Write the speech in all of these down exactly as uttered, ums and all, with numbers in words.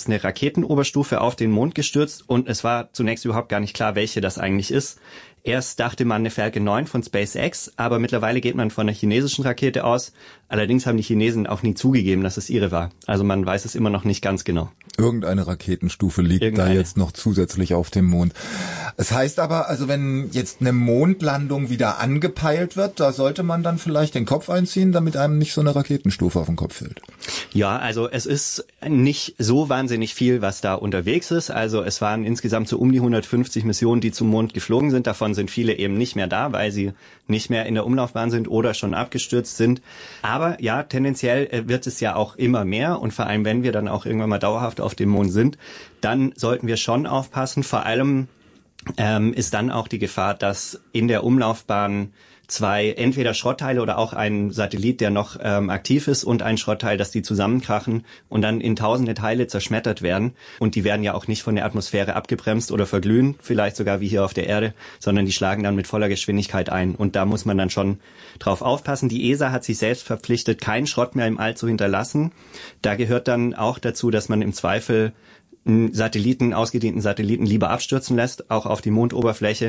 ist eine Raketenoberstufe auf den Mond gestürzt und es war zunächst überhaupt gar nicht klar, welche das eigentlich ist. Erst dachte man eine Falcon neun von SpaceX, aber mittlerweile geht man von einer chinesischen Rakete aus. Allerdings haben die Chinesen auch nie zugegeben, dass es ihre war. Also man weiß es immer noch nicht ganz genau. Irgendeine Raketenstufe liegt Irgendeine. da jetzt noch zusätzlich auf dem Mond. Es heißt aber, also wenn jetzt eine Mondlandung wieder angepeilt wird, da sollte man dann vielleicht den Kopf einziehen, damit einem nicht so eine Raketenstufe auf den Kopf fällt. Ja, also es ist nicht so wahnsinnig viel, was da unterwegs ist. Also es waren insgesamt so um die hundertfünfzig Missionen, die zum Mond geflogen sind. Davon sind viele eben nicht mehr da, weil sie nicht mehr in der Umlaufbahn sind oder schon abgestürzt sind. Aber ja, tendenziell wird es ja auch immer mehr und vor allem, wenn wir dann auch irgendwann mal dauerhaft auf dem Mond sind, dann sollten wir schon aufpassen. Vor allem ähm, ist dann auch die Gefahr, dass in der Umlaufbahn zwei, entweder Schrottteile oder auch ein Satellit, der noch ähm, aktiv ist und ein Schrottteil, dass die zusammenkrachen und dann in tausende Teile zerschmettert werden. Und die werden ja auch nicht von der Atmosphäre abgebremst oder verglühen, vielleicht sogar wie hier auf der Erde, sondern die schlagen dann mit voller Geschwindigkeit ein. Und da muss man dann schon drauf aufpassen. Die E S A hat sich selbst verpflichtet, keinen Schrott mehr im All zu hinterlassen. Da gehört dann auch dazu, dass man im Zweifel einen Satelliten, ausgedienten Satelliten lieber abstürzen lässt, auch auf die Mondoberfläche.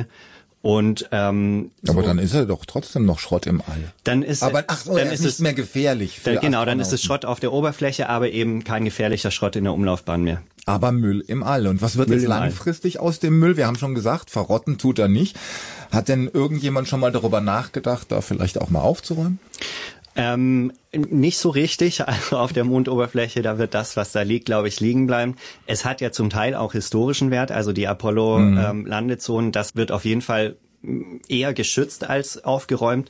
Und ähm, aber so, dann ist er doch trotzdem noch Schrott im All. Dann ist aber ach so, dann ist ist nicht es mehr gefährlich. Für dann, genau, dann ist es Schrott auf der Oberfläche, aber eben kein gefährlicher Schrott in der Umlaufbahn mehr. Aber Müll im All. Und was wird Müll jetzt langfristig aus dem Müll? Wir haben schon gesagt, verrotten tut er nicht. Hat denn irgendjemand schon mal darüber nachgedacht, da vielleicht auch mal aufzuräumen? Ähm, nicht so richtig. Also auf der Mondoberfläche, da wird das, was da liegt, glaube ich, liegen bleiben. Es hat ja zum Teil auch historischen Wert. Also die Apollo-Landezonen, mhm. ähm, das wird auf jeden Fall eher geschützt als aufgeräumt.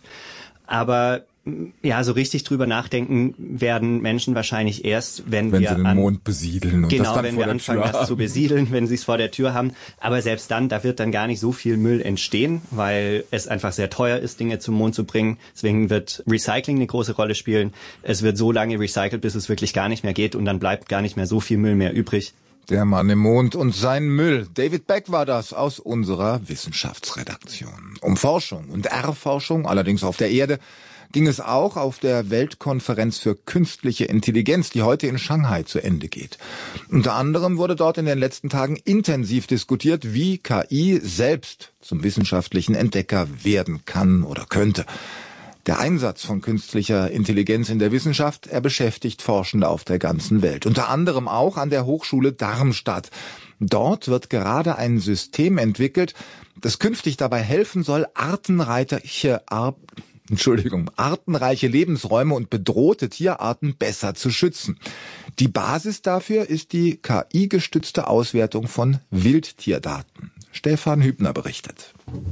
Aber ja, so richtig drüber nachdenken werden Menschen wahrscheinlich erst, wenn, wenn wir sie den an, Mond besiedeln und genau, das dann wenn vor wir der anfangen, Tür das haben. zu besiedeln, wenn sie es vor der Tür haben. Aber selbst dann, da wird dann gar nicht so viel Müll entstehen, weil es einfach sehr teuer ist, Dinge zum Mond zu bringen. Deswegen wird Recycling eine große Rolle spielen. Es wird so lange recycelt, bis es wirklich gar nicht mehr geht und dann bleibt gar nicht mehr so viel Müll mehr übrig. Der Mann im Mond und sein Müll. David Beck war das aus unserer Wissenschaftsredaktion. Um Forschung und Erforschung, allerdings auf der Erde, ging es auch auf der Weltkonferenz für künstliche Intelligenz, die heute in Shanghai zu Ende geht. Unter anderem wurde dort in den letzten Tagen intensiv diskutiert, wie K I selbst zum wissenschaftlichen Entdecker werden kann oder könnte. Der Einsatz von künstlicher Intelligenz in der Wissenschaft, er beschäftigt Forschende auf der ganzen Welt. Unter anderem auch an der Hochschule Darmstadt. Dort wird gerade ein System entwickelt, das künftig dabei helfen soll, artenreiche, Ar- Entschuldigung, artenreiche Lebensräume und bedrohte Tierarten besser zu schützen. Die Basis dafür ist die K I-gestützte Auswertung von Wildtierdaten. Stefan Hübner berichtet.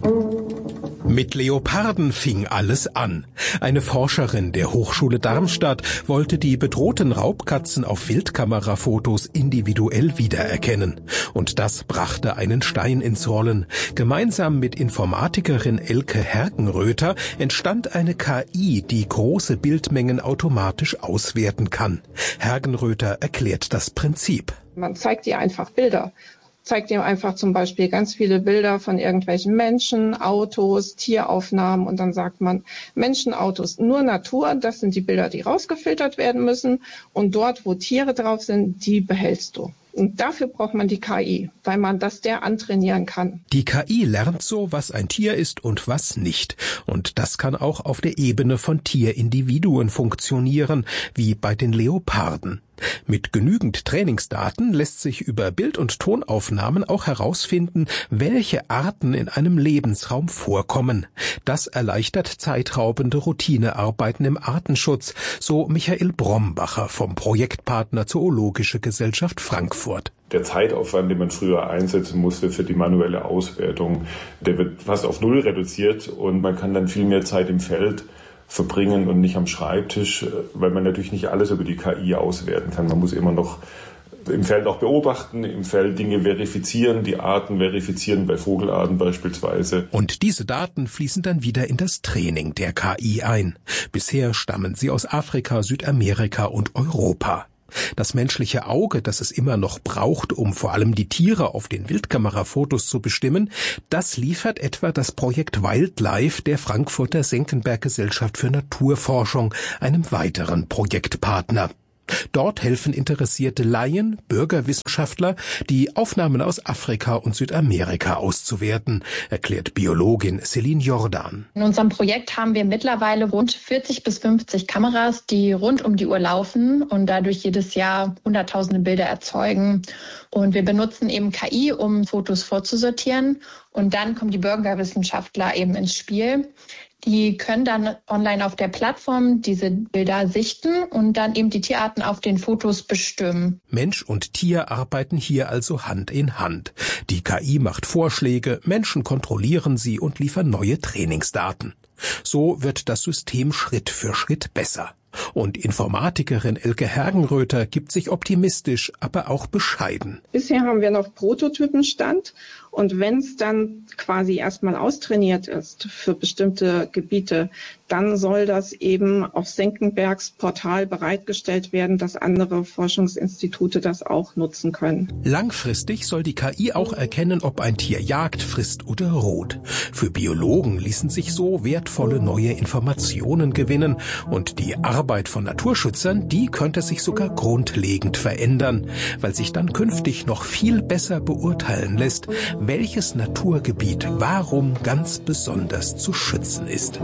Mit Leoparden fing alles an. Eine Forscherin der Hochschule Darmstadt wollte die bedrohten Raubkatzen auf Wildkamerafotos individuell wiedererkennen. Und das brachte einen Stein ins Rollen. Gemeinsam mit Informatikerin Elke Herkenröther entstand eine K I, die große Bildmengen automatisch auswerten kann. Herkenröther erklärt das Prinzip. Man zeigt ihr einfach Bilder. Zeigt ihm einfach zum Beispiel ganz viele Bilder von irgendwelchen Menschen, Autos, Tieraufnahmen und dann sagt man, Menschen, Autos, nur Natur, das sind die Bilder, die rausgefiltert werden müssen und dort, wo Tiere drauf sind, die behältst du. Und dafür braucht man die K I, weil man das der antrainieren kann. Die K I lernt so, was ein Tier ist und was nicht. Und das kann auch auf der Ebene von Tierindividuen funktionieren, wie bei den Leoparden. Mit genügend Trainingsdaten lässt sich über Bild- und Tonaufnahmen auch herausfinden, welche Arten in einem Lebensraum vorkommen. Das erleichtert zeitraubende Routinearbeiten im Artenschutz, so Michael Brombacher vom Projektpartner Zoologische Gesellschaft Frankfurt. Der Zeitaufwand, den man früher einsetzen musste für die manuelle Auswertung, der wird fast auf Null reduziert und man kann dann viel mehr Zeit im Feld verbringen und nicht am Schreibtisch, weil man natürlich nicht alles über die K I auswerten kann. Man muss immer noch im Feld auch beobachten, im Feld Dinge verifizieren, die Arten verifizieren, bei Vogelarten beispielsweise. Und diese Daten fließen dann wieder in das Training der K I ein. Bisher stammen sie aus Afrika, Südamerika und Europa. Das menschliche Auge, das es immer noch braucht, um vor allem die Tiere auf den Wildkamerafotos zu bestimmen, das liefert etwa das Projekt Wildlife der Frankfurter Senckenberg Gesellschaft für Naturforschung, einem weiteren Projektpartner. Dort helfen interessierte Laien, Bürgerwissenschaftler, die Aufnahmen aus Afrika und Südamerika auszuwerten, erklärt Biologin Celine Jordan. In unserem Projekt haben wir mittlerweile rund vierzig bis fünfzig Kameras, die rund um die Uhr laufen und dadurch jedes Jahr hunderttausende Bilder erzeugen. Und wir benutzen eben K I, um Fotos vorzusortieren. Und dann kommen die Bürgerwissenschaftler eben ins Spiel. Die können dann online auf der Plattform diese Bilder sichten und dann eben die Tierarten auf den Fotos bestimmen. Mensch und Tier arbeiten hier also Hand in Hand. Die K I macht Vorschläge, Menschen kontrollieren sie und liefern neue Trainingsdaten. So wird das System Schritt für Schritt besser. Und Informatikerin Elke Hergenröther gibt sich optimistisch, aber auch bescheiden. Bisher haben wir noch Prototypenstand. Und wenn es dann quasi erstmal austrainiert ist für bestimmte Gebiete, dann soll das eben auf Senckenbergs Portal bereitgestellt werden, dass andere Forschungsinstitute das auch nutzen können. Langfristig soll die K I auch erkennen, ob ein Tier jagt, frisst oder ruht. Für Biologen ließen sich so wertvolle neue Informationen gewinnen. Und die Arbeit von Naturschützern, die könnte sich sogar grundlegend verändern, weil sich dann künftig noch viel besser beurteilen lässt, welches Naturgebiet warum ganz besonders zu schützen ist.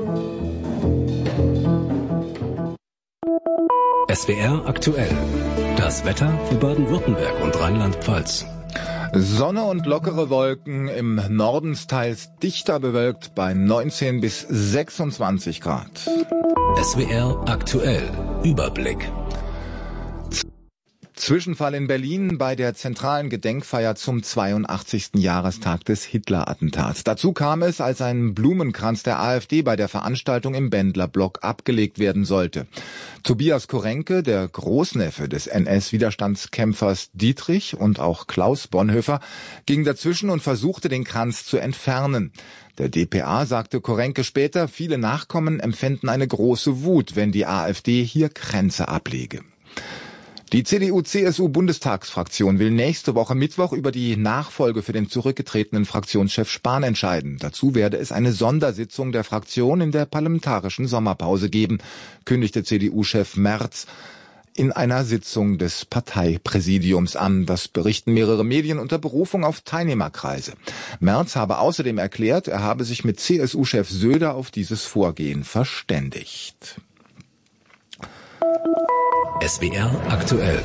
S W R aktuell. Das Wetter für Baden-Württemberg und Rheinland-Pfalz. Sonne und lockere Wolken, im Norden teils dichter bewölkt bei neunzehn bis sechsundzwanzig Grad. S W R aktuell. Überblick. Zwischenfall in Berlin bei der zentralen Gedenkfeier zum zweiundachtzigsten Jahrestag des Hitler-Attentats. Dazu kam es, als ein Blumenkranz der AfD bei der Veranstaltung im Bendlerblock abgelegt werden sollte. Tobias Korenke, der Großneffe des N S-Widerstandskämpfers Dietrich und auch Klaus Bonhoeffer, ging dazwischen und versuchte, den Kranz zu entfernen. Der D P A sagte Korenke später, viele Nachkommen empfänden eine große Wut, wenn die AfD hier Kränze ablege. Die C D U-C S U-Bundestagsfraktion will nächste Woche Mittwoch über die Nachfolge für den zurückgetretenen Fraktionschef Spahn entscheiden. Dazu werde es eine Sondersitzung der Fraktion in der parlamentarischen Sommerpause geben, kündigte C D U-Chef Merz in einer Sitzung des Parteipräsidiums an. Das berichten mehrere Medien unter Berufung auf Teilnehmerkreise. Merz habe außerdem erklärt, er habe sich mit C S U-Chef Söder auf dieses Vorgehen verständigt. S W R aktuell.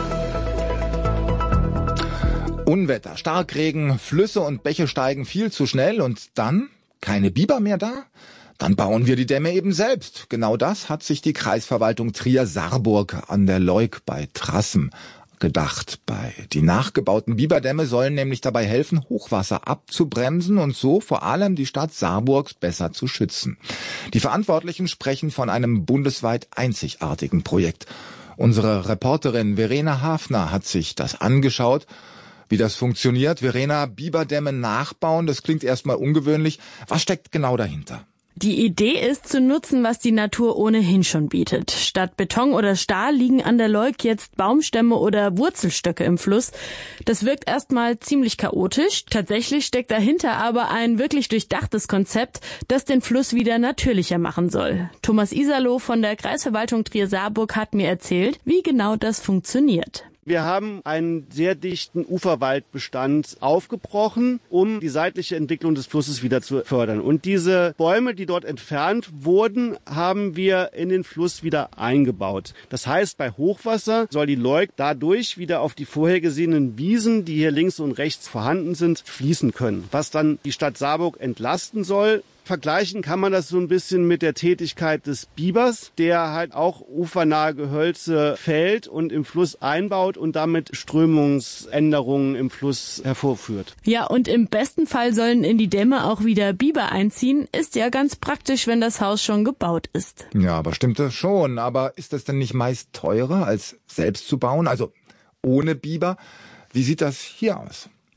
Unwetter, Starkregen, Flüsse und Bäche steigen viel zu schnell und dann keine Biber mehr da? Dann bauen wir die Dämme eben selbst. Genau das hat sich die Kreisverwaltung Trier-Saarburg an der Leuk bei Trassen gedacht. Bei die nachgebauten Biberdämme sollen nämlich dabei helfen, Hochwasser abzubremsen und so vor allem die Stadt Saarburg besser zu schützen. Die Verantwortlichen sprechen von einem bundesweit einzigartigen Projekt. Unsere Reporterin Verena Hafner hat sich das angeschaut, wie das funktioniert. Verena, Biberdämme nachbauen, das klingt erstmal ungewöhnlich. Was steckt genau dahinter? Die Idee ist zu nutzen, was die Natur ohnehin schon bietet. Statt Beton oder Stahl liegen an der Leuk jetzt Baumstämme oder Wurzelstöcke im Fluss. Das wirkt erstmal ziemlich chaotisch. Tatsächlich steckt dahinter aber ein wirklich durchdachtes Konzept, das den Fluss wieder natürlicher machen soll. Thomas Iserloh von der Kreisverwaltung Trier-Saarburg hat mir erzählt, wie genau das funktioniert. Wir haben einen sehr dichten Uferwaldbestand aufgebrochen, um die seitliche Entwicklung des Flusses wieder zu fördern. Und diese Bäume, die dort entfernt wurden, haben wir in den Fluss wieder eingebaut. Das heißt, bei Hochwasser soll die Leuk dadurch wieder auf die vorher gesehenen Wiesen, die hier links und rechts vorhanden sind, fließen können. Was dann die Stadt Saarburg entlasten soll. Vergleichen kann man das so ein bisschen mit der Tätigkeit des Bibers, der halt auch ufernahe Gehölze fällt und im Fluss einbaut und damit Strömungsänderungen im Fluss hervorführt. Ja, und im besten Fall sollen in die Dämme auch wieder Biber einziehen. Ist ja ganz praktisch, wenn das Haus schon gebaut ist. Ja, aber stimmt das schon. Aber ist das denn nicht meist teurer, als selbst zu bauen? Also ohne Biber? Wie sieht das hier aus?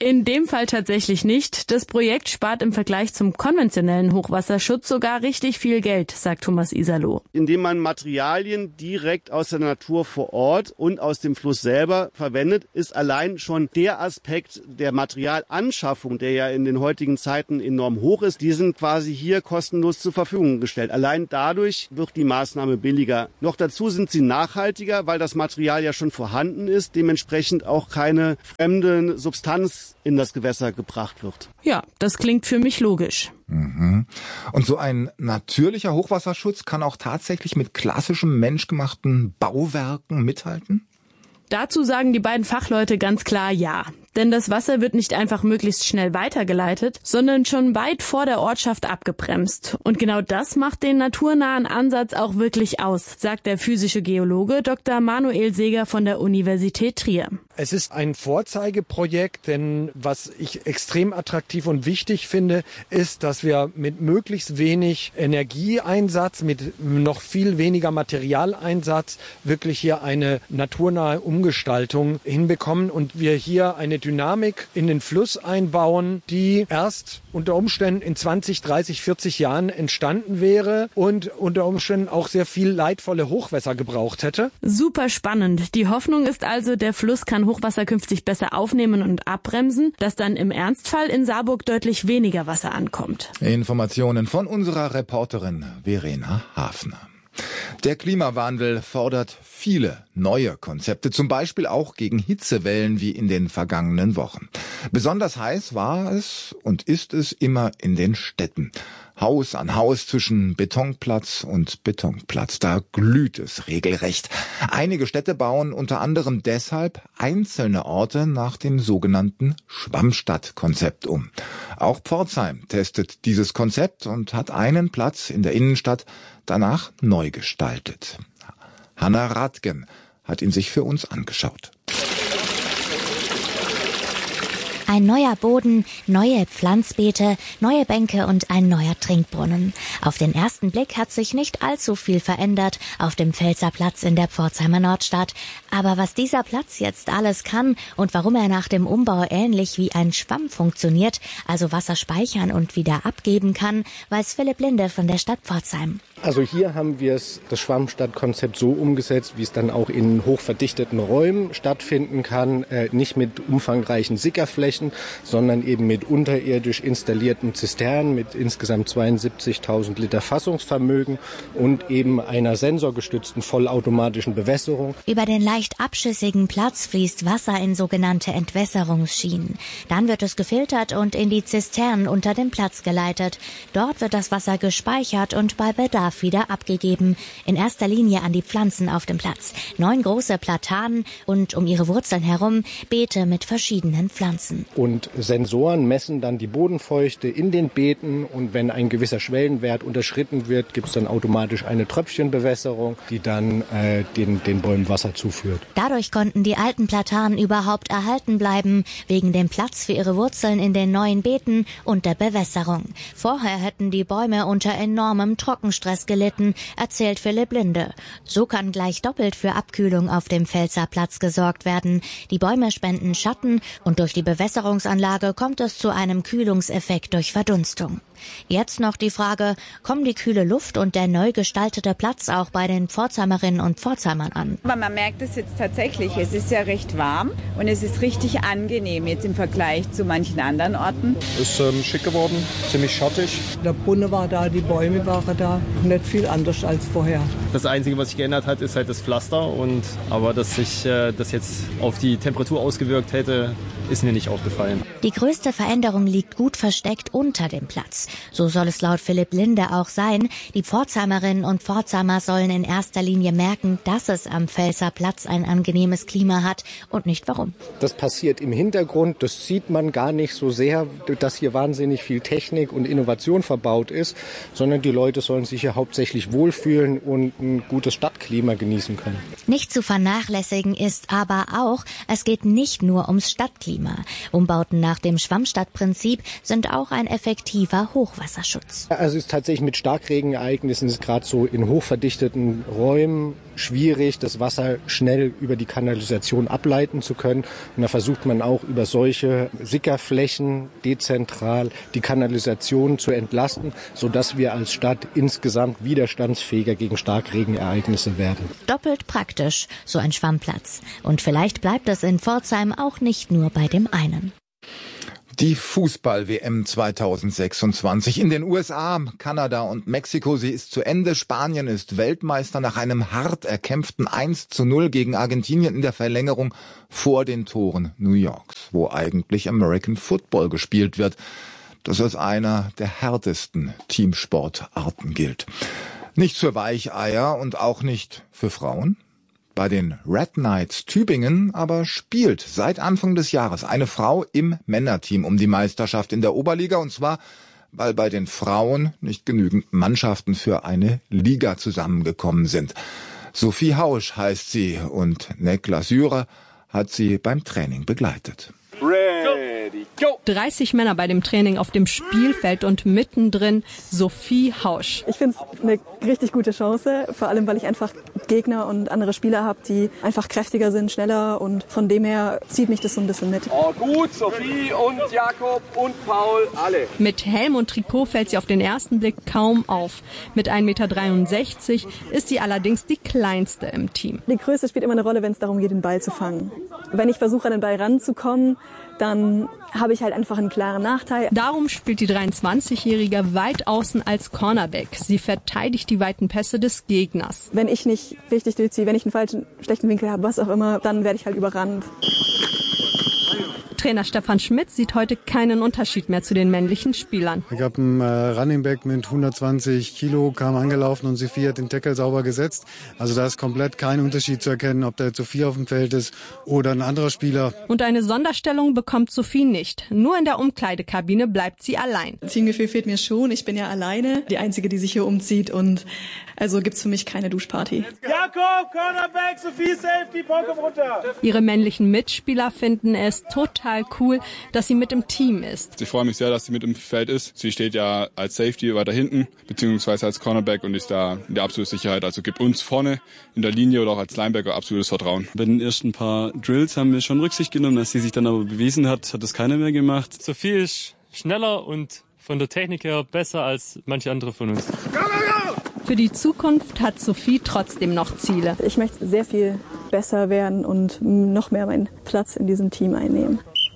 In dem Fall tatsächlich nicht. Das Projekt spart im Vergleich zum konventionellen Hochwasserschutz sogar richtig viel Geld, sagt Thomas Iserloh. Indem man Materialien direkt aus der Natur vor Ort und aus dem Fluss selber verwendet, ist allein schon der Aspekt der Materialanschaffung, der ja in den heutigen Zeiten enorm hoch ist, die sind quasi hier kostenlos zur Verfügung gestellt. Allein dadurch wird die Maßnahme billiger. Noch dazu sind sie nachhaltiger, weil das Material ja schon vorhanden ist, dementsprechend auch keine fremde Substanz in das Gewässer gebracht wird. Ja, das klingt für mich logisch. Mhm. Und so ein natürlicher Hochwasserschutz kann auch tatsächlich mit klassischen menschgemachten Bauwerken mithalten? Dazu sagen die beiden Fachleute ganz klar ja. Denn das Wasser wird nicht einfach möglichst schnell weitergeleitet, sondern schon weit vor der Ortschaft abgebremst. Und genau das macht den naturnahen Ansatz auch wirklich aus, sagt der physische Geologe Doktor Manuel Seeger von der Universität Trier. Es ist ein Vorzeigeprojekt, denn was ich extrem attraktiv und wichtig finde, ist, dass wir mit möglichst wenig Energieeinsatz, mit noch viel weniger Materialeinsatz wirklich hier eine naturnahe Umgestaltung hinbekommen und wir hier eine Dynamik in den Fluss einbauen, die erst unter Umständen in zwanzig, dreißig, vierzig Jahren entstanden wäre und unter Umständen auch sehr viel leidvolle Hochwässer gebraucht hätte. Super spannend. Die Hoffnung ist also, der Fluss kann Hochwasser künftig besser aufnehmen und abbremsen, dass dann im Ernstfall in Saarburg deutlich weniger Wasser ankommt. Informationen von unserer Reporterin Verena Hafner. Der Klimawandel fordert viele neue Konzepte, zum Beispiel auch gegen Hitzewellen wie in den vergangenen Wochen. Besonders heiß war es und ist es immer in den Städten. Haus an Haus zwischen Betonplatz und Betonplatz. Da glüht es regelrecht. Einige Städte bauen unter anderem deshalb einzelne Orte nach dem sogenannten Schwammstadt-Konzept um. Auch Pforzheim testet dieses Konzept und hat einen Platz in der Innenstadt danach neu gestaltet. Hanna Radgen hat ihn sich für uns angeschaut. Ein neuer Boden, neue Pflanzbeete, neue Bänke und ein neuer Trinkbrunnen. Auf den ersten Blick hat sich nicht allzu viel verändert auf dem Pfälzer Platz in der Pforzheimer Nordstadt. Aber was dieser Platz jetzt alles kann und warum er nach dem Umbau ähnlich wie ein Schwamm funktioniert, also Wasser speichern und wieder abgeben kann, weiß Philipp Linde von der Stadt Pforzheim. Also hier haben wir es, das Schwammstadtkonzept so umgesetzt, wie es dann auch in hochverdichteten Räumen stattfinden kann. Äh, nicht mit umfangreichen Sickerflächen, sondern eben mit unterirdisch installierten Zisternen mit insgesamt zweiundsiebzigtausend Liter Fassungsvermögen und eben einer sensorgestützten vollautomatischen Bewässerung. Über den leicht abschüssigen Platz fließt Wasser in sogenannte Entwässerungsschienen. Dann wird es gefiltert und in die Zisternen unter dem Platz geleitet. Dort wird das Wasser gespeichert und bei Bedarf wieder abgegeben. In erster Linie an die Pflanzen auf dem Platz. Neun große Platanen und um ihre Wurzeln herum Beete mit verschiedenen Pflanzen. Und Sensoren messen dann die Bodenfeuchte in den Beeten und wenn ein gewisser Schwellenwert unterschritten wird, gibt es dann automatisch eine Tröpfchenbewässerung, die dann äh, den, den Bäumen Wasser zuführt. Dadurch konnten die alten Platanen überhaupt erhalten bleiben, wegen dem Platz für ihre Wurzeln in den neuen Beeten und der Bewässerung. Vorher hätten die Bäume unter enormem Trockenstress gelitten, erzählt Philipp Linde. So kann gleich doppelt für Abkühlung auf dem Pfälzer Platz gesorgt werden. Die Bäume spenden Schatten und durch die Bewässerungsanlage kommt es zu einem Kühlungseffekt durch Verdunstung. Jetzt noch die Frage, kommen die kühle Luft und der neu gestaltete Platz auch bei den Pforzheimerinnen und Pforzheimern an? Aber man merkt es jetzt tatsächlich, es ist ja recht warm und es ist richtig angenehm jetzt im Vergleich zu manchen anderen Orten. Ist ähm, schick geworden, ziemlich schattig. Der Brunnen war da, die Bäume waren da, nicht viel anders als vorher. Das Einzige, was sich geändert hat, ist halt das Pflaster. Und, aber dass sich äh, das jetzt auf die Temperatur ausgewirkt hätte, ist mir nicht aufgefallen. Die größte Veränderung liegt gut versteckt unter dem Platz. So soll es laut Philipp Linde auch sein. Die Pforzheimerinnen und Pforzheimer sollen in erster Linie merken, dass es am Pfälzer Platz ein angenehmes Klima hat und nicht warum. Das passiert im Hintergrund, das sieht man gar nicht so sehr, dass hier wahnsinnig viel Technik und Innovation verbaut ist, sondern die Leute sollen sich hier hauptsächlich wohlfühlen und ein gutes Stadtklima genießen können. Nicht zu vernachlässigen ist aber auch, es geht nicht nur ums Stadtklima. Umbauten nach dem Schwammstadtprinzip sind auch ein effektiver Hochwasserschutz. Also es ist tatsächlich mit Starkregenereignissen, ist gerade so in hochverdichteten Räumen schwierig, das Wasser schnell über die Kanalisation ableiten zu können. Und da versucht man auch über solche Sickerflächen dezentral die Kanalisation zu entlasten, sodass wir als Stadt insgesamt widerstandsfähiger gegen Starkregenereignisse werden. Doppelt praktisch, so ein Schwammplatz. Und vielleicht bleibt es in Pforzheim auch nicht nur bei dem einen. Die Fußball-W M zweitausendsechsundzwanzig in den U S A, Kanada und Mexiko, sie ist zu Ende. Spanien ist Weltmeister nach einem hart erkämpften eins zu null gegen Argentinien in der Verlängerung vor den Toren New Yorks, wo eigentlich American Football gespielt wird, das als einer der härtesten Teamsportarten gilt. Nicht für Weicheier und auch nicht für Frauen. Bei den Red Knights Tübingen aber spielt seit Anfang des Jahres eine Frau im Männerteam um die Meisterschaft in der Oberliga, und zwar, weil bei den Frauen nicht genügend Mannschaften für eine Liga zusammengekommen sind. Sophie Hausch heißt sie und Nekla Syre hat sie beim Training begleitet. Ready, go! dreißig Männer bei dem Training auf dem Spielfeld und mittendrin Sophie Hausch. Ich finde es eine richtig gute Chance, vor allem weil ich einfach Gegner und andere Spieler habe, die einfach kräftiger sind, schneller, und von dem her zieht mich das so ein bisschen mit. Oh gut, Sophie und Jakob und Paul, alle. Mit Helm und Trikot fällt sie auf den ersten Blick kaum auf. Mit ein Meter dreiundsechzig ist sie allerdings die kleinste im Team. Die Größe spielt immer eine Rolle, wenn es darum geht, den Ball zu fangen. Wenn ich versuche, an den Ball ranzukommen, dann habe ich halt einfach einen klaren Nachteil. Darum spielt die dreiundzwanzigjährige weit außen als Cornerback. Sie verteidigt die weiten Pässe des Gegners. Wenn ich nicht richtig durchziehe, wenn ich einen falschen, schlechten Winkel habe, was auch immer, dann werde ich halt überrannt. Trainer Stefan Schmidt sieht heute keinen Unterschied mehr zu den männlichen Spielern. Ich habe einen äh, Running Back mit hundertzwanzig Kilo, kam angelaufen und Sophie hat den Tackle sauber gesetzt. Also da ist komplett kein Unterschied zu erkennen, ob da jetzt Sophie auf dem Feld ist oder ein anderer Spieler. Und eine Sonderstellung bekommt Sophie nicht. Nur in der Umkleidekabine bleibt sie allein. Teamgefühl fehlt mir schon. Ich bin ja alleine die Einzige, die sich hier umzieht, und also gibt's für mich keine Duschparty. Jakob, Cornerback, Sophie, Safety, Pock runter. Ihre männlichen Mitspieler finden es total cool, dass sie mit im Team ist. Ich freue mich sehr, dass sie mit im Feld ist. Sie steht ja als Safety weiter hinten, beziehungsweise als Cornerback, und ist da in der absoluten Sicherheit. Also gibt uns vorne in der Linie oder auch als Linebacker absolutes Vertrauen. Bei den ersten paar Drills haben wir schon Rücksicht genommen. Als sie sich dann aber bewiesen hat, hat das keiner mehr gemacht. Sophie ist schneller und von der Technik her besser als manche andere von uns. Für die Zukunft hat Sophie trotzdem noch Ziele. Ich möchte sehr viel besser werden und noch mehr meinen Platz in diesem Team einnehmen.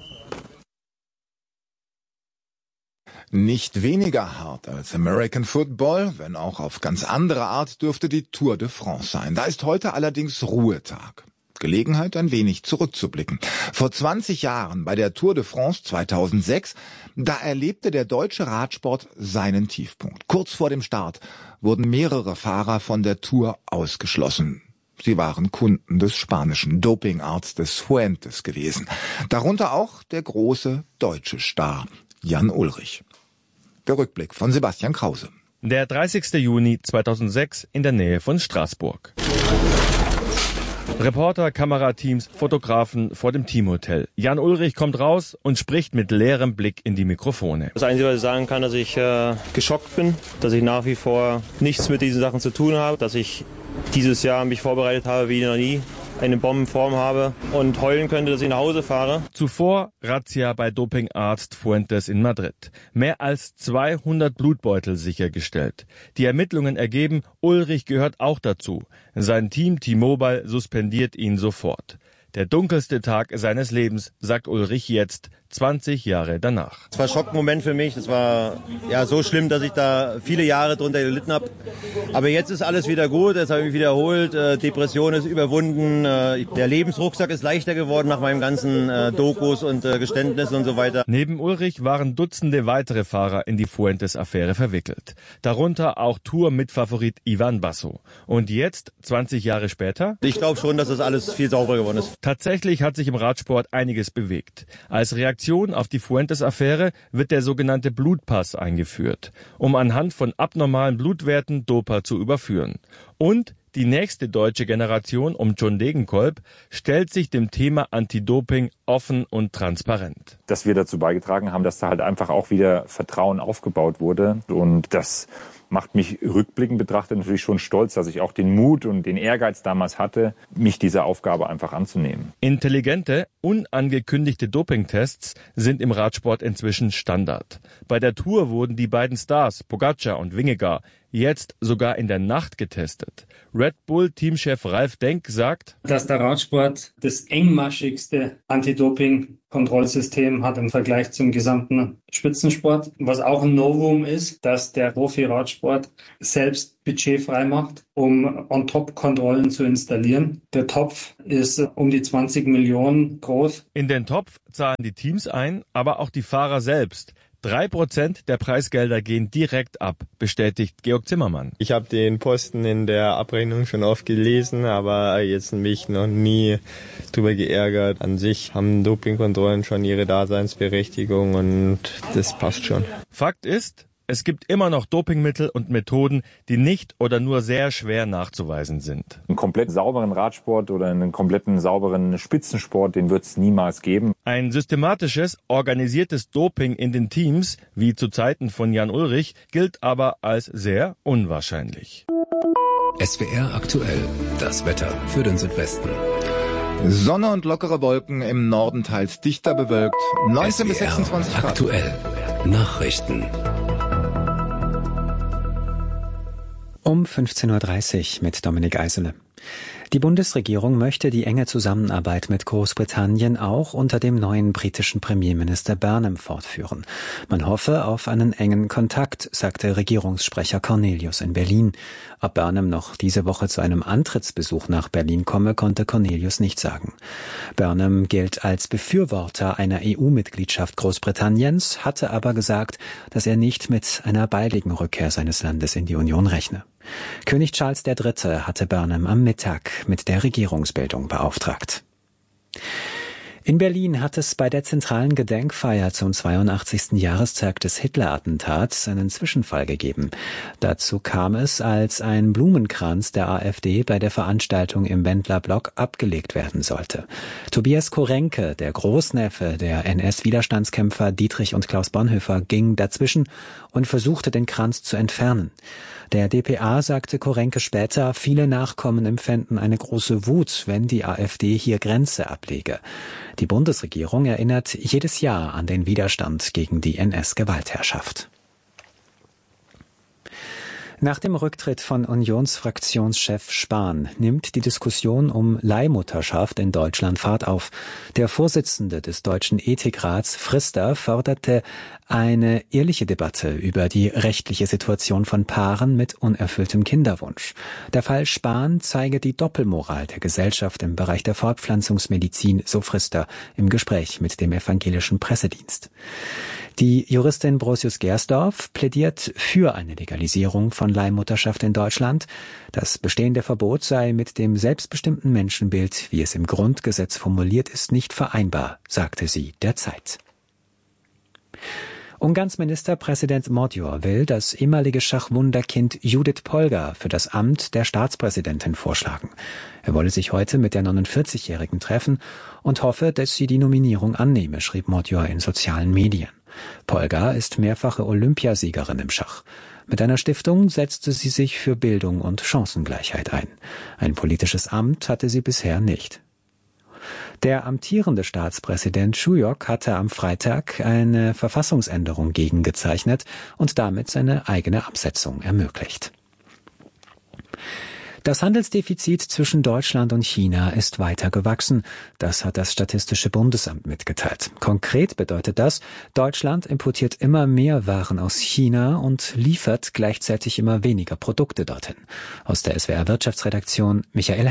Nicht weniger hart als American Football, wenn auch auf ganz andere Art, dürfte die Tour de France sein. Da ist heute allerdings Ruhetag. Gelegenheit, ein wenig zurückzublicken. Vor zwanzig Jahren bei der Tour de France zweitausendsechs, da erlebte der deutsche Radsport seinen Tiefpunkt. Kurz vor dem Start wurden mehrere Fahrer von der Tour ausgeschlossen. Sie waren Kunden des spanischen Dopingarztes Fuentes gewesen. Darunter auch der große deutsche Star Jan Ullrich. Der Rückblick von Sebastian Krause. Der dreißigste Juni zweitausendsechs in der Nähe von Straßburg. Reporter, Kamerateams, Fotografen vor dem Teamhotel. Jan Ullrich kommt raus und spricht mit leerem Blick in die Mikrofone. Das Einzige, was ich sagen kann, dass ich äh, geschockt bin, dass ich nach wie vor nichts mit diesen Sachen zu tun habe, dass ich dieses Jahr mich vorbereitet habe wie noch nie, eine Bombenform habe und heulen könnte, dass ich nach Hause fahre. Zuvor Razzia bei Dopingarzt Fuentes in Madrid. Mehr als zweihundert Blutbeutel sichergestellt. Die Ermittlungen ergeben, Ullrich gehört auch dazu. Sein Team T-Mobile suspendiert ihn sofort. Der dunkelste Tag seines Lebens, sagt Ullrich jetzt, zwanzig Jahre danach. Es war ein Schockmoment für mich. Das war ja so schlimm, dass ich da viele Jahre drunter gelitten habe. Aber jetzt ist alles wieder gut. Jetzt habe ich mich wieder erholt. Äh, Depression ist überwunden. Äh, der Lebensrucksack ist leichter geworden nach meinen ganzen äh, Dokus und äh, Geständnissen und so weiter. Neben Ullrich waren Dutzende weitere Fahrer in die Fuentes-Affäre verwickelt. Darunter auch Tour-Mitfavorit Ivan Basso. Und jetzt, zwanzig Jahre später? Ich glaube schon, dass das alles viel sauberer geworden ist. Tatsächlich hat sich im Radsport einiges bewegt. Als Reaktion Reaktion auf die Fuentes-Affäre wird der sogenannte Blutpass eingeführt, um anhand von abnormalen Blutwerten Doper zu überführen. Und die nächste deutsche Generation um John Degenkolb stellt sich dem Thema Anti-Doping offen und transparent. Dass wir dazu beigetragen haben, dass da halt einfach auch wieder Vertrauen aufgebaut wurde. Und das macht mich rückblickend betrachtet natürlich schon stolz, dass ich auch den Mut und den Ehrgeiz damals hatte, mich dieser Aufgabe einfach anzunehmen. Intelligente, unangekündigte Dopingtests sind im Radsport inzwischen Standard. Bei der Tour wurden die beiden Stars, Pogacar und Vingegaard, jetzt sogar in der Nacht getestet. Red Bull-Teamchef Ralf Denk sagt, dass der Radsport das engmaschigste Anti-Doping-Kontrollsystem hat im Vergleich zum gesamten Spitzensport. Was auch ein Novum ist, dass der Profi-Radsport selbst Budget frei macht, um On-Top-Kontrollen zu installieren. Der Topf ist um die zwanzig Millionen groß. In den Topf zahlen die Teams ein, aber auch die Fahrer selbst. Drei Prozent der Preisgelder gehen direkt ab, bestätigt Georg Zimmermann. Ich habe den Posten in der Abrechnung schon oft gelesen, aber jetzt mich noch nie drüber geärgert. An sich haben Dopingkontrollen schon ihre Daseinsberechtigung und das passt schon. Fakt ist, es gibt immer noch Dopingmittel und Methoden, die nicht oder nur sehr schwer nachzuweisen sind. Einen komplett sauberen Radsport oder einen kompletten sauberen Spitzensport, den wird es niemals geben. Ein systematisches, organisiertes Doping in den Teams, wie zu Zeiten von Jan Ullrich, gilt aber als sehr unwahrscheinlich. S W R aktuell, das Wetter für den Südwesten. Sonne und lockere Wolken, im Norden teils dichter bewölkt, neunzehn bis sechsundzwanzig Grad. Aktuell, Nachrichten. Um fünfzehn Uhr dreißig mit Dominik Eisele. Die Bundesregierung möchte die enge Zusammenarbeit mit Großbritannien auch unter dem neuen britischen Premierminister Burnham fortführen. Man hoffe auf einen engen Kontakt, sagte Regierungssprecher Cornelius in Berlin. Ob Burnham noch diese Woche zu einem Antrittsbesuch nach Berlin komme, konnte Cornelius nicht sagen. Burnham gilt als Befürworter einer E U-Mitgliedschaft Großbritanniens, hatte aber gesagt, dass er nicht mit einer baldigen Rückkehr seines Landes in die Union rechne. König Charles der Dritte hatte Burnham am Mittag mit der Regierungsbildung beauftragt. In Berlin hat es bei der zentralen Gedenkfeier zum zweiundachtzigsten Jahrestag des Hitler-Attentats einen Zwischenfall gegeben. Dazu kam es, als ein Blumenkranz der AfD bei der Veranstaltung im Wendler Block abgelegt werden sollte. Tobias Korenke, der Großneffe der N S-Widerstandskämpfer Dietrich und Klaus Bonhoeffer, ging dazwischen und versuchte, den Kranz zu entfernen. Der D P A sagte Korenke später, viele Nachkommen empfänden eine große Wut, wenn die AfD hier Grenze ablege. Die Bundesregierung erinnert jedes Jahr an den Widerstand gegen die N S-Gewaltherrschaft. Nach dem Rücktritt von Unionsfraktionschef Spahn nimmt die Diskussion um Leihmutterschaft in Deutschland Fahrt auf. Der Vorsitzende des Deutschen Ethikrats, Frister, forderte eine ehrliche Debatte über die rechtliche Situation von Paaren mit unerfülltem Kinderwunsch. Der Fall Spahn zeige die Doppelmoral der Gesellschaft im Bereich der Fortpflanzungsmedizin, so Frister im Gespräch mit dem evangelischen Pressedienst. Die Juristin Brosius-Gersdorf plädiert für eine Legalisierung von Leihmutterschaft in Deutschland. Das bestehende Verbot sei mit dem selbstbestimmten Menschenbild, wie es im Grundgesetz formuliert ist, nicht vereinbar, sagte sie der Zeit. Ungarns Ministerpräsident Modjor will das ehemalige Schachwunderkind Judith Polgar für das Amt der Staatspräsidentin vorschlagen. Er wolle sich heute mit der neunundvierzigjährigen treffen und hoffe, dass sie die Nominierung annehme, schrieb Modjor in sozialen Medien. Polgar ist mehrfache Olympiasiegerin im Schach. Mit einer Stiftung setzte sie sich für Bildung und Chancengleichheit ein. Ein politisches Amt hatte sie bisher nicht. Der amtierende Staatspräsident Schuyok hatte am Freitag eine Verfassungsänderung gegengezeichnet und damit seine eigene Absetzung ermöglicht. Das Handelsdefizit zwischen Deutschland und China ist weiter gewachsen. Das hat das Statistische Bundesamt mitgeteilt. Konkret bedeutet das, Deutschland importiert immer mehr Waren aus China und liefert gleichzeitig immer weniger Produkte dorthin. Aus der S W R Wirtschaftsredaktion Michael Herr.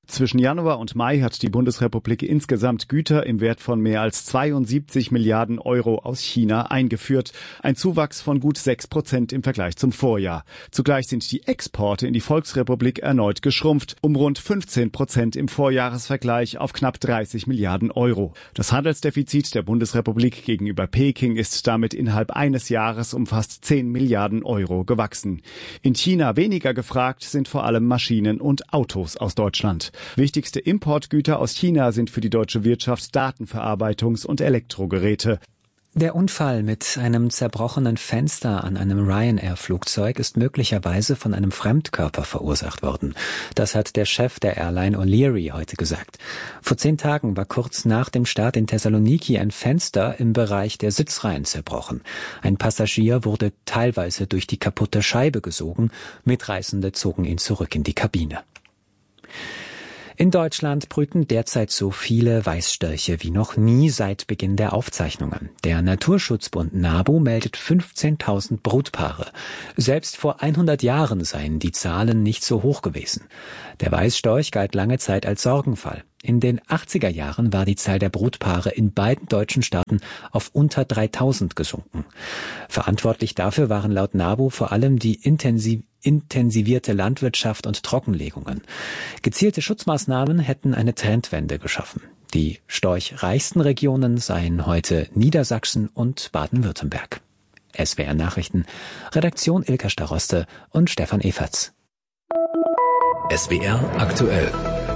Zwischen Januar und Mai hat die Bundesrepublik insgesamt Güter im Wert von mehr als zweiundsiebzig Milliarden Euro aus China eingeführt. Ein Zuwachs von gut sechs Prozent im Vergleich zum Vorjahr. Zugleich sind die Exporte in die Volksrepublik erneut geschrumpft, um rund fünfzehn Prozent im Vorjahresvergleich auf knapp dreißig Milliarden Euro. Das Handelsdefizit der Bundesrepublik gegenüber Peking ist damit innerhalb eines Jahres um fast zehn Milliarden Euro gewachsen. In China weniger gefragt sind vor allem Maschinen und Autos aus Deutschland. Wichtigste Importgüter aus China sind für die deutsche Wirtschaft Datenverarbeitungs- und Elektrogeräte. Der Unfall mit einem zerbrochenen Fenster an einem Ryanair-Flugzeug ist möglicherweise von einem Fremdkörper verursacht worden. Das hat der Chef der Airline O'Leary heute gesagt. Vor zehn Tagen war kurz nach dem Start in Thessaloniki ein Fenster im Bereich der Sitzreihen zerbrochen. Ein Passagier wurde teilweise durch die kaputte Scheibe gesogen. Mitreisende zogen ihn zurück in die Kabine. In Deutschland brüten derzeit so viele Weißstörche wie noch nie seit Beginn der Aufzeichnungen. Der Naturschutzbund NABU meldet fünfzehntausend Brutpaare. Selbst vor hundert Jahren seien die Zahlen nicht so hoch gewesen. Der Weißstorch galt lange Zeit als Sorgenfall. In den achtziger Jahren war die Zahl der Brutpaare in beiden deutschen Staaten auf unter dreitausend gesunken. Verantwortlich dafür waren laut NABU vor allem die intensiv intensivierte Landwirtschaft und Trockenlegungen. Gezielte Schutzmaßnahmen hätten eine Trendwende geschaffen. Die storchreichsten Regionen seien heute Niedersachsen und Baden-Württemberg. S W R Nachrichten, Redaktion Ilka Staroste und Stefan Eferts. S W R aktuell.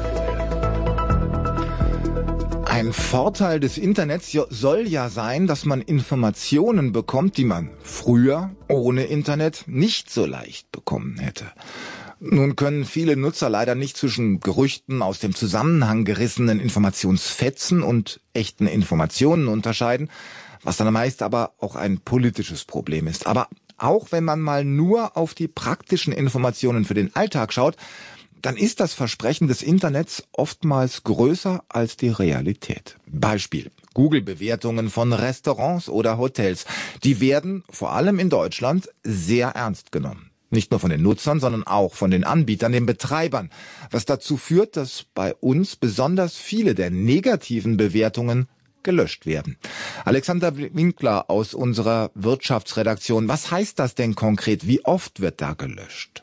Ein Vorteil des Internets soll ja sein, dass man Informationen bekommt, die man früher ohne Internet nicht so leicht bekommen hätte. Nun können viele Nutzer leider nicht zwischen Gerüchten aus dem Zusammenhang gerissenen Informationsfetzen und echten Informationen unterscheiden, was dann meist aber auch ein politisches Problem ist. Aber auch wenn man mal nur auf die praktischen Informationen für den Alltag schaut, dann ist das Versprechen des Internets oftmals größer als die Realität. Beispiel: Google-Bewertungen von Restaurants oder Hotels. Die werden, vor allem in Deutschland, sehr ernst genommen. Nicht nur von den Nutzern, sondern auch von den Anbietern, den Betreibern. Was dazu führt, dass bei uns besonders viele der negativen Bewertungen gelöscht werden. Alexander Winkler aus unserer Wirtschaftsredaktion. Was heißt das denn konkret? Wie oft wird da gelöscht?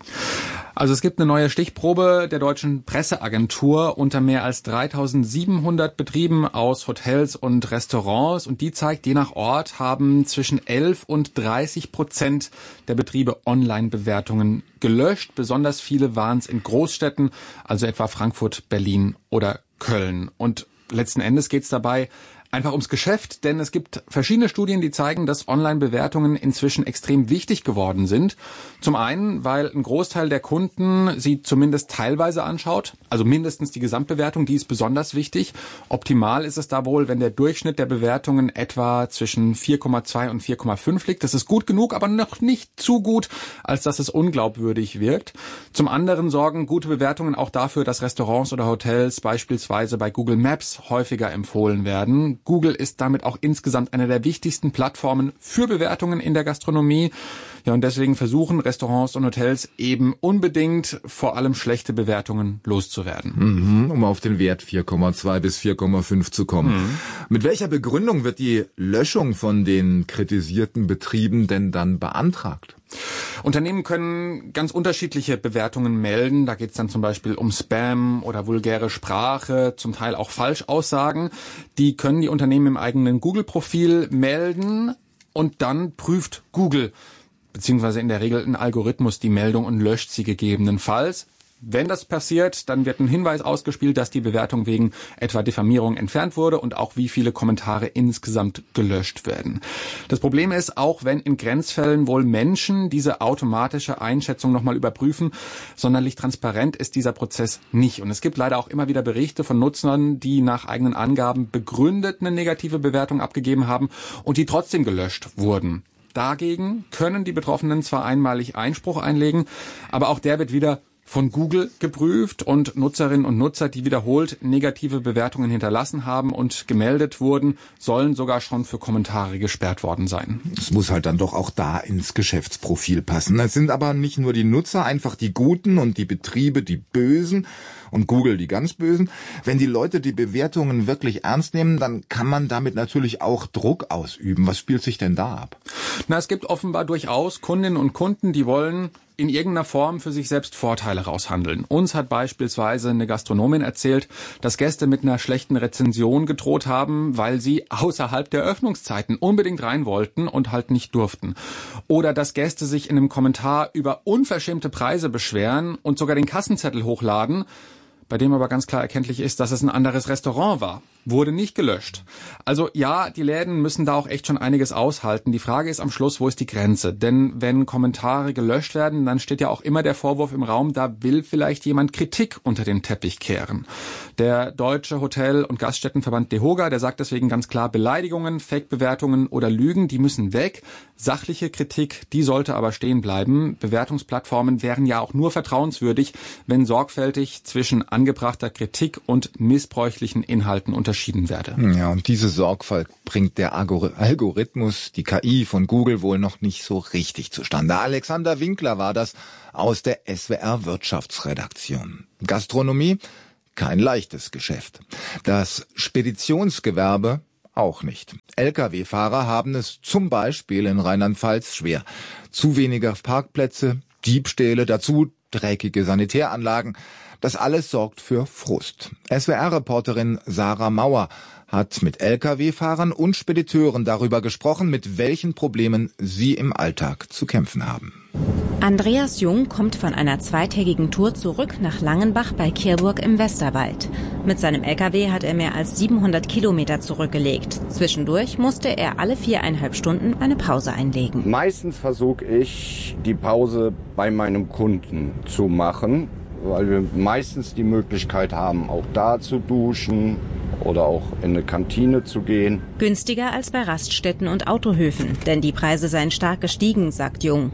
Also es gibt eine neue Stichprobe der deutschen Presseagentur unter mehr als dreitausendsiebenhundert Betrieben aus Hotels und Restaurants, und die zeigt, je nach Ort haben zwischen elf und dreißig Prozent der Betriebe Online-Bewertungen gelöscht. Besonders viele waren es in Großstädten, also etwa Frankfurt, Berlin oder Köln. Und letzten Endes geht es dabei einfach ums Geschäft, denn es gibt verschiedene Studien, die zeigen, dass Online-Bewertungen inzwischen extrem wichtig geworden sind. Zum einen, weil ein Großteil der Kunden sie zumindest teilweise anschaut, also mindestens die Gesamtbewertung, die ist besonders wichtig. Optimal ist es da wohl, wenn der Durchschnitt der Bewertungen etwa zwischen vier Komma zwei und vier Komma fünf liegt. Das ist gut genug, aber noch nicht zu gut, als dass es unglaubwürdig wirkt. Zum anderen sorgen gute Bewertungen auch dafür, dass Restaurants oder Hotels beispielsweise bei Google Maps häufiger empfohlen werden. Google ist damit auch insgesamt eine der wichtigsten Plattformen für Bewertungen in der Gastronomie. Ja, und deswegen versuchen Restaurants und Hotels eben unbedingt vor allem schlechte Bewertungen loszuwerden. Mhm, um auf den Wert vier Komma zwei bis vier Komma fünf zu kommen. Mhm. Mit welcher Begründung wird die Löschung von den kritisierten Betrieben denn dann beantragt? Unternehmen können ganz unterschiedliche Bewertungen melden. Da geht es dann zum Beispiel um Spam oder vulgäre Sprache, zum Teil auch Falschaussagen. Die können die Unternehmen im eigenen Google-Profil melden, und dann prüft Google, beziehungsweise in der Regel ein Algorithmus, die Meldung und löscht sie gegebenenfalls. Wenn das passiert, dann wird ein Hinweis ausgespielt, dass die Bewertung wegen etwa Diffamierung entfernt wurde und auch wie viele Kommentare insgesamt gelöscht werden. Das Problem ist, auch wenn in Grenzfällen wohl Menschen diese automatische Einschätzung nochmal überprüfen, sonderlich transparent ist dieser Prozess nicht. Und es gibt leider auch immer wieder Berichte von Nutzern, die nach eigenen Angaben begründet eine negative Bewertung abgegeben haben und die trotzdem gelöscht wurden. Dagegen können die Betroffenen zwar einmalig Einspruch einlegen, aber auch der wird wieder von Google geprüft und Nutzerinnen und Nutzer, die wiederholt negative Bewertungen hinterlassen haben und gemeldet wurden, sollen sogar schon für Kommentare gesperrt worden sein. Es muss halt dann doch auch da ins Geschäftsprofil passen. Es sind aber nicht nur die Nutzer, einfach die Guten und die Betriebe die Bösen und Google die ganz Bösen. Wenn die Leute die Bewertungen wirklich ernst nehmen, dann kann man damit natürlich auch Druck ausüben. Was spielt sich denn da ab? Na, es gibt offenbar durchaus Kundinnen und Kunden, die wollen in irgendeiner Form für sich selbst Vorteile raushandeln. Uns hat beispielsweise eine Gastronomin erzählt, dass Gäste mit einer schlechten Rezension gedroht haben, weil sie außerhalb der Öffnungszeiten unbedingt rein wollten und halt nicht durften. Oder dass Gäste sich in einem Kommentar über unverschämte Preise beschweren und sogar den Kassenzettel hochladen, bei dem aber ganz klar erkenntlich ist, dass es ein anderes Restaurant war. Wurde nicht gelöscht. Also ja, die Läden müssen da auch echt schon einiges aushalten. Die Frage ist am Schluss, wo ist die Grenze? Denn wenn Kommentare gelöscht werden, dann steht ja auch immer der Vorwurf im Raum, da will vielleicht jemand Kritik unter den Teppich kehren. Der Deutsche Hotel- und Gaststättenverband DEHOGA, der sagt deswegen ganz klar, Beleidigungen, Fake-Bewertungen oder Lügen, die müssen weg. Sachliche Kritik, die sollte aber stehen bleiben. Bewertungsplattformen wären ja auch nur vertrauenswürdig, wenn sorgfältig zwischen angebrachter Kritik und missbräuchlichen Inhalten unterschieden werde. Ja, und diese Sorgfalt bringt der Algorithmus, die K I von Google wohl noch nicht so richtig zustande. Alexander Winkler war das aus der S W R Wirtschaftsredaktion. Gastronomie, kein leichtes Geschäft. Das Speditionsgewerbe auch nicht. L K W-Fahrer haben es zum Beispiel in Rheinland-Pfalz schwer. Zu weniger Parkplätze, Diebstähle, dazu dreckige Sanitäranlagen. Das alles sorgt für Frust. S W R-Reporterin Sarah Mauer hat mit L K W-Fahrern und Spediteuren darüber gesprochen, mit welchen Problemen sie im Alltag zu kämpfen haben. Andreas Jung kommt von einer zweitägigen Tour zurück nach Langenbach bei Kirburg im Westerwald. Mit seinem L K W hat er mehr als siebenhundert Kilometer zurückgelegt. Zwischendurch musste er alle viereinhalb Stunden eine Pause einlegen. Meistens versuche ich, die Pause bei meinem Kunden zu machen, weil wir meistens die Möglichkeit haben, auch da zu duschen oder auch in eine Kantine zu gehen. Günstiger als bei Raststätten und Autohöfen, denn die Preise seien stark gestiegen, sagt Jung.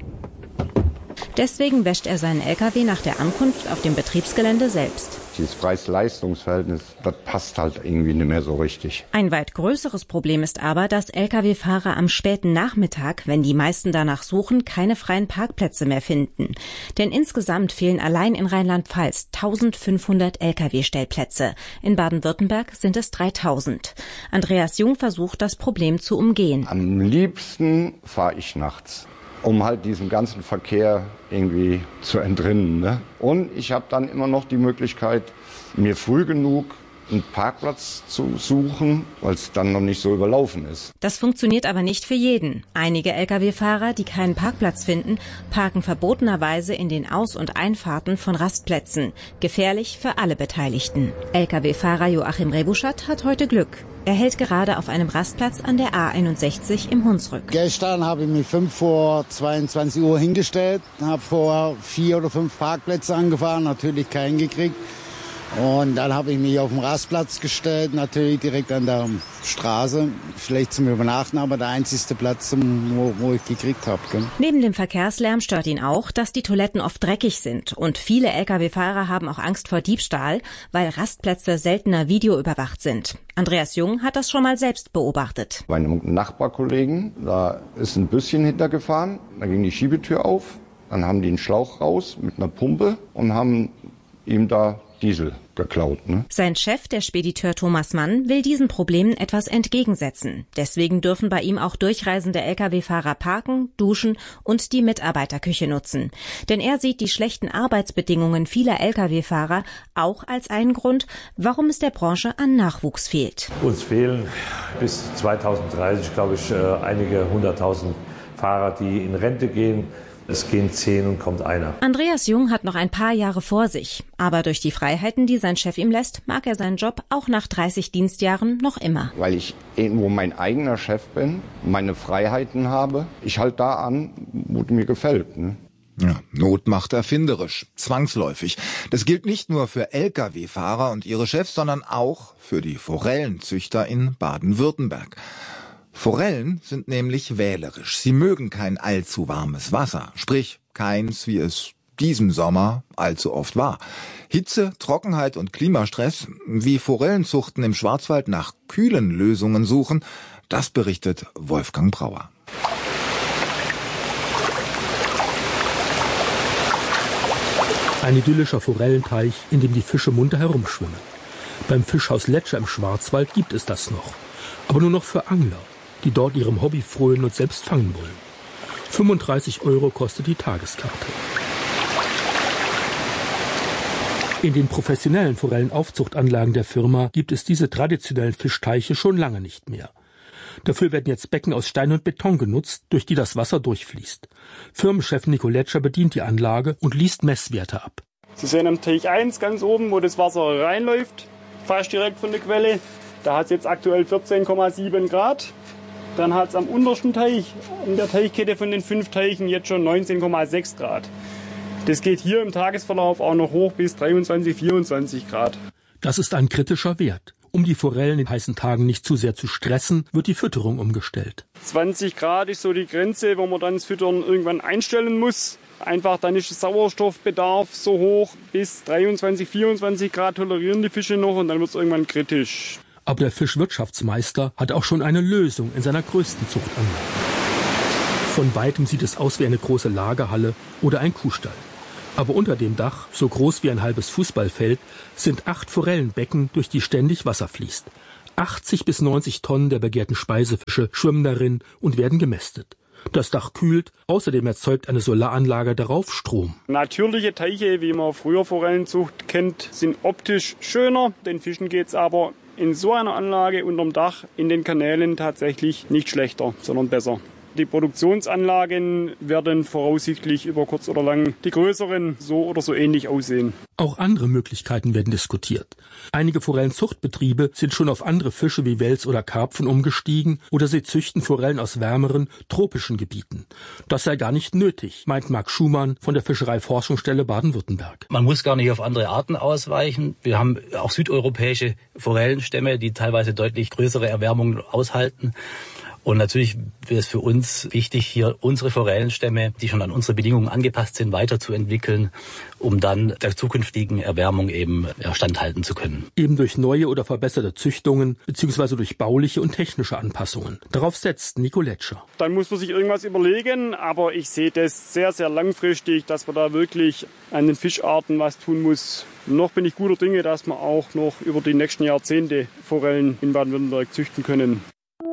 Deswegen wäscht er seinen L K W nach der Ankunft auf dem Betriebsgelände selbst. Dieses Preis-Leistungs-Verhältnis, das passt halt irgendwie nicht mehr so richtig. Ein weit größeres Problem ist aber, dass L K W-Fahrer am späten Nachmittag, wenn die meisten danach suchen, keine freien Parkplätze mehr finden. Denn insgesamt fehlen allein in Rheinland-Pfalz eintausendfünfhundert L K W-Stellplätze. In Baden-Württemberg sind es dreitausend. Andreas Jung versucht, das Problem zu umgehen. Am liebsten fahre ich nachts, um halt diesen ganzen Verkehr irgendwie zu entrinnen. Ne? Und ich habe dann immer noch die Möglichkeit, mir früh genug einen Parkplatz zu suchen, weil es dann noch nicht so überlaufen ist. Das funktioniert aber nicht für jeden. Einige L K W-Fahrer, die keinen Parkplatz finden, parken verbotenerweise in den Aus- und Einfahrten von Rastplätzen. Gefährlich für alle Beteiligten. L K W-Fahrer Joachim Rebuschat hat heute Glück. Er hält gerade auf einem Rastplatz an der A einundsechzig im Hunsrück. Gestern habe ich mich fünf vor zweiundzwanzig Uhr hingestellt, habe vorher vier oder fünf Parkplätze angefahren, natürlich keinen gekriegt. Und dann habe ich mich auf den Rastplatz gestellt, natürlich direkt an der Straße. Schlecht zum Übernachten, aber der einzigste Platz, wo, wo ich gekriegt habe. Gell? Neben dem Verkehrslärm stört ihn auch, dass die Toiletten oft dreckig sind. Und viele L K W-Fahrer haben auch Angst vor Diebstahl, weil Rastplätze seltener videoüberwacht sind. Andreas Jung hat das schon mal selbst beobachtet. Bei einem Nachbarkollegen, da ist ein Büsschen hintergefahren, da ging die Schiebetür auf, dann haben die einen Schlauch raus mit einer Pumpe und haben ihm da Diesel geklaut. Ne? Sein Chef, der Spediteur Thomas Mann, will diesen Problemen etwas entgegensetzen. Deswegen dürfen bei ihm auch durchreisende L K W-Fahrer parken, duschen und die Mitarbeiterküche nutzen. Denn er sieht die schlechten Arbeitsbedingungen vieler L K W-Fahrer auch als einen Grund, warum es der Branche an Nachwuchs fehlt. Uns fehlen bis zweitausenddreißig, glaube ich, einige hunderttausend Fahrer, die in Rente gehen. Es gehen zehn und kommt einer. Andreas Jung hat noch ein paar Jahre vor sich. Aber durch die Freiheiten, die sein Chef ihm lässt, mag er seinen Job auch nach dreißig Dienstjahren noch immer. Weil ich irgendwo mein eigener Chef bin, meine Freiheiten habe. Ich halte da an, wo mir gefällt. Ne? Ja, Not macht erfinderisch, zwangsläufig. Das gilt nicht nur für L K W-Fahrer und ihre Chefs, sondern auch für die Forellenzüchter in Baden-Württemberg. Forellen sind nämlich wählerisch. Sie mögen kein allzu warmes Wasser, sprich keins, wie es diesem Sommer allzu oft war. Hitze, Trockenheit und Klimastress, wie Forellenzuchten im Schwarzwald nach kühlen Lösungen suchen, das berichtet Wolfgang Brauer. Ein idyllischer Forellenteich, in dem die Fische munter herumschwimmen. Beim Fischhaus Letscher im Schwarzwald gibt es das noch. Aber nur noch für Angler, die dort ihrem Hobby frönen und selbst fangen wollen. fünfunddreißig Euro kostet die Tageskarte. In den professionellen Forellenaufzuchtanlagen der Firma gibt es diese traditionellen Fischteiche schon lange nicht mehr. Dafür werden jetzt Becken aus Stein und Beton genutzt, durch die das Wasser durchfließt. Firmenchef Nico Letscher bedient die Anlage und liest Messwerte ab. Sie sehen am Teich eins ganz oben, wo das Wasser reinläuft, fast direkt von der Quelle. Da hat es jetzt aktuell vierzehn Komma sieben Grad. Dann hat es am untersten Teich, in der Teichkette von den fünf Teichen, jetzt schon neunzehn Komma sechs Grad. Das geht hier im Tagesverlauf auch noch hoch bis dreiundzwanzig, vierundzwanzig Grad. Das ist ein kritischer Wert. Um die Forellen in heißen Tagen nicht zu sehr zu stressen, wird die Fütterung umgestellt. zwanzig Grad ist so die Grenze, wo man dann das Füttern irgendwann einstellen muss. Einfach dann ist der Sauerstoffbedarf so hoch, bis dreiundzwanzig, vierundzwanzig Grad tolerieren die Fische noch und dann wird es irgendwann kritisch. Aber der Fischwirtschaftsmeister hat auch schon eine Lösung in seiner größten Zuchtanlage. Von weitem sieht es aus wie eine große Lagerhalle oder ein Kuhstall. Aber unter dem Dach, so groß wie ein halbes Fußballfeld, sind acht Forellenbecken, durch die ständig Wasser fließt. achtzig bis neunzig Tonnen der begehrten Speisefische schwimmen darin und werden gemästet. Das Dach kühlt, außerdem erzeugt eine Solaranlage darauf Strom. Natürliche Teiche, wie man früher Forellenzucht kennt, sind optisch schöner. Den Fischen geht's aber in so einer Anlage unterm Dach in den Kanälen tatsächlich nicht schlechter, sondern besser. Die Produktionsanlagen werden voraussichtlich über kurz oder lang die größeren so oder so ähnlich aussehen. Auch andere Möglichkeiten werden diskutiert. Einige Forellenzuchtbetriebe sind schon auf andere Fische wie Wels oder Karpfen umgestiegen oder sie züchten Forellen aus wärmeren, tropischen Gebieten. Das sei gar nicht nötig, meint Marc Schumann von der Fischereiforschungsstelle Baden-Württemberg. Man muss gar nicht auf andere Arten ausweichen. Wir haben auch südeuropäische Forellenstämme, die teilweise deutlich größere Erwärmungen aushalten. Und natürlich wäre es für uns wichtig, hier unsere Forellenstämme, die schon an unsere Bedingungen angepasst sind, weiterzuentwickeln, um dann der zukünftigen Erwärmung eben standhalten zu können. Eben durch neue oder verbesserte Züchtungen beziehungsweise durch bauliche und technische Anpassungen. Darauf setzt Nico Letscher. Dann muss man sich irgendwas überlegen, aber ich sehe das sehr, sehr langfristig, dass man da wirklich an den Fischarten was tun muss. Noch bin ich guter Dinge, dass wir auch noch über die nächsten Jahrzehnte Forellen in Baden-Württemberg züchten können.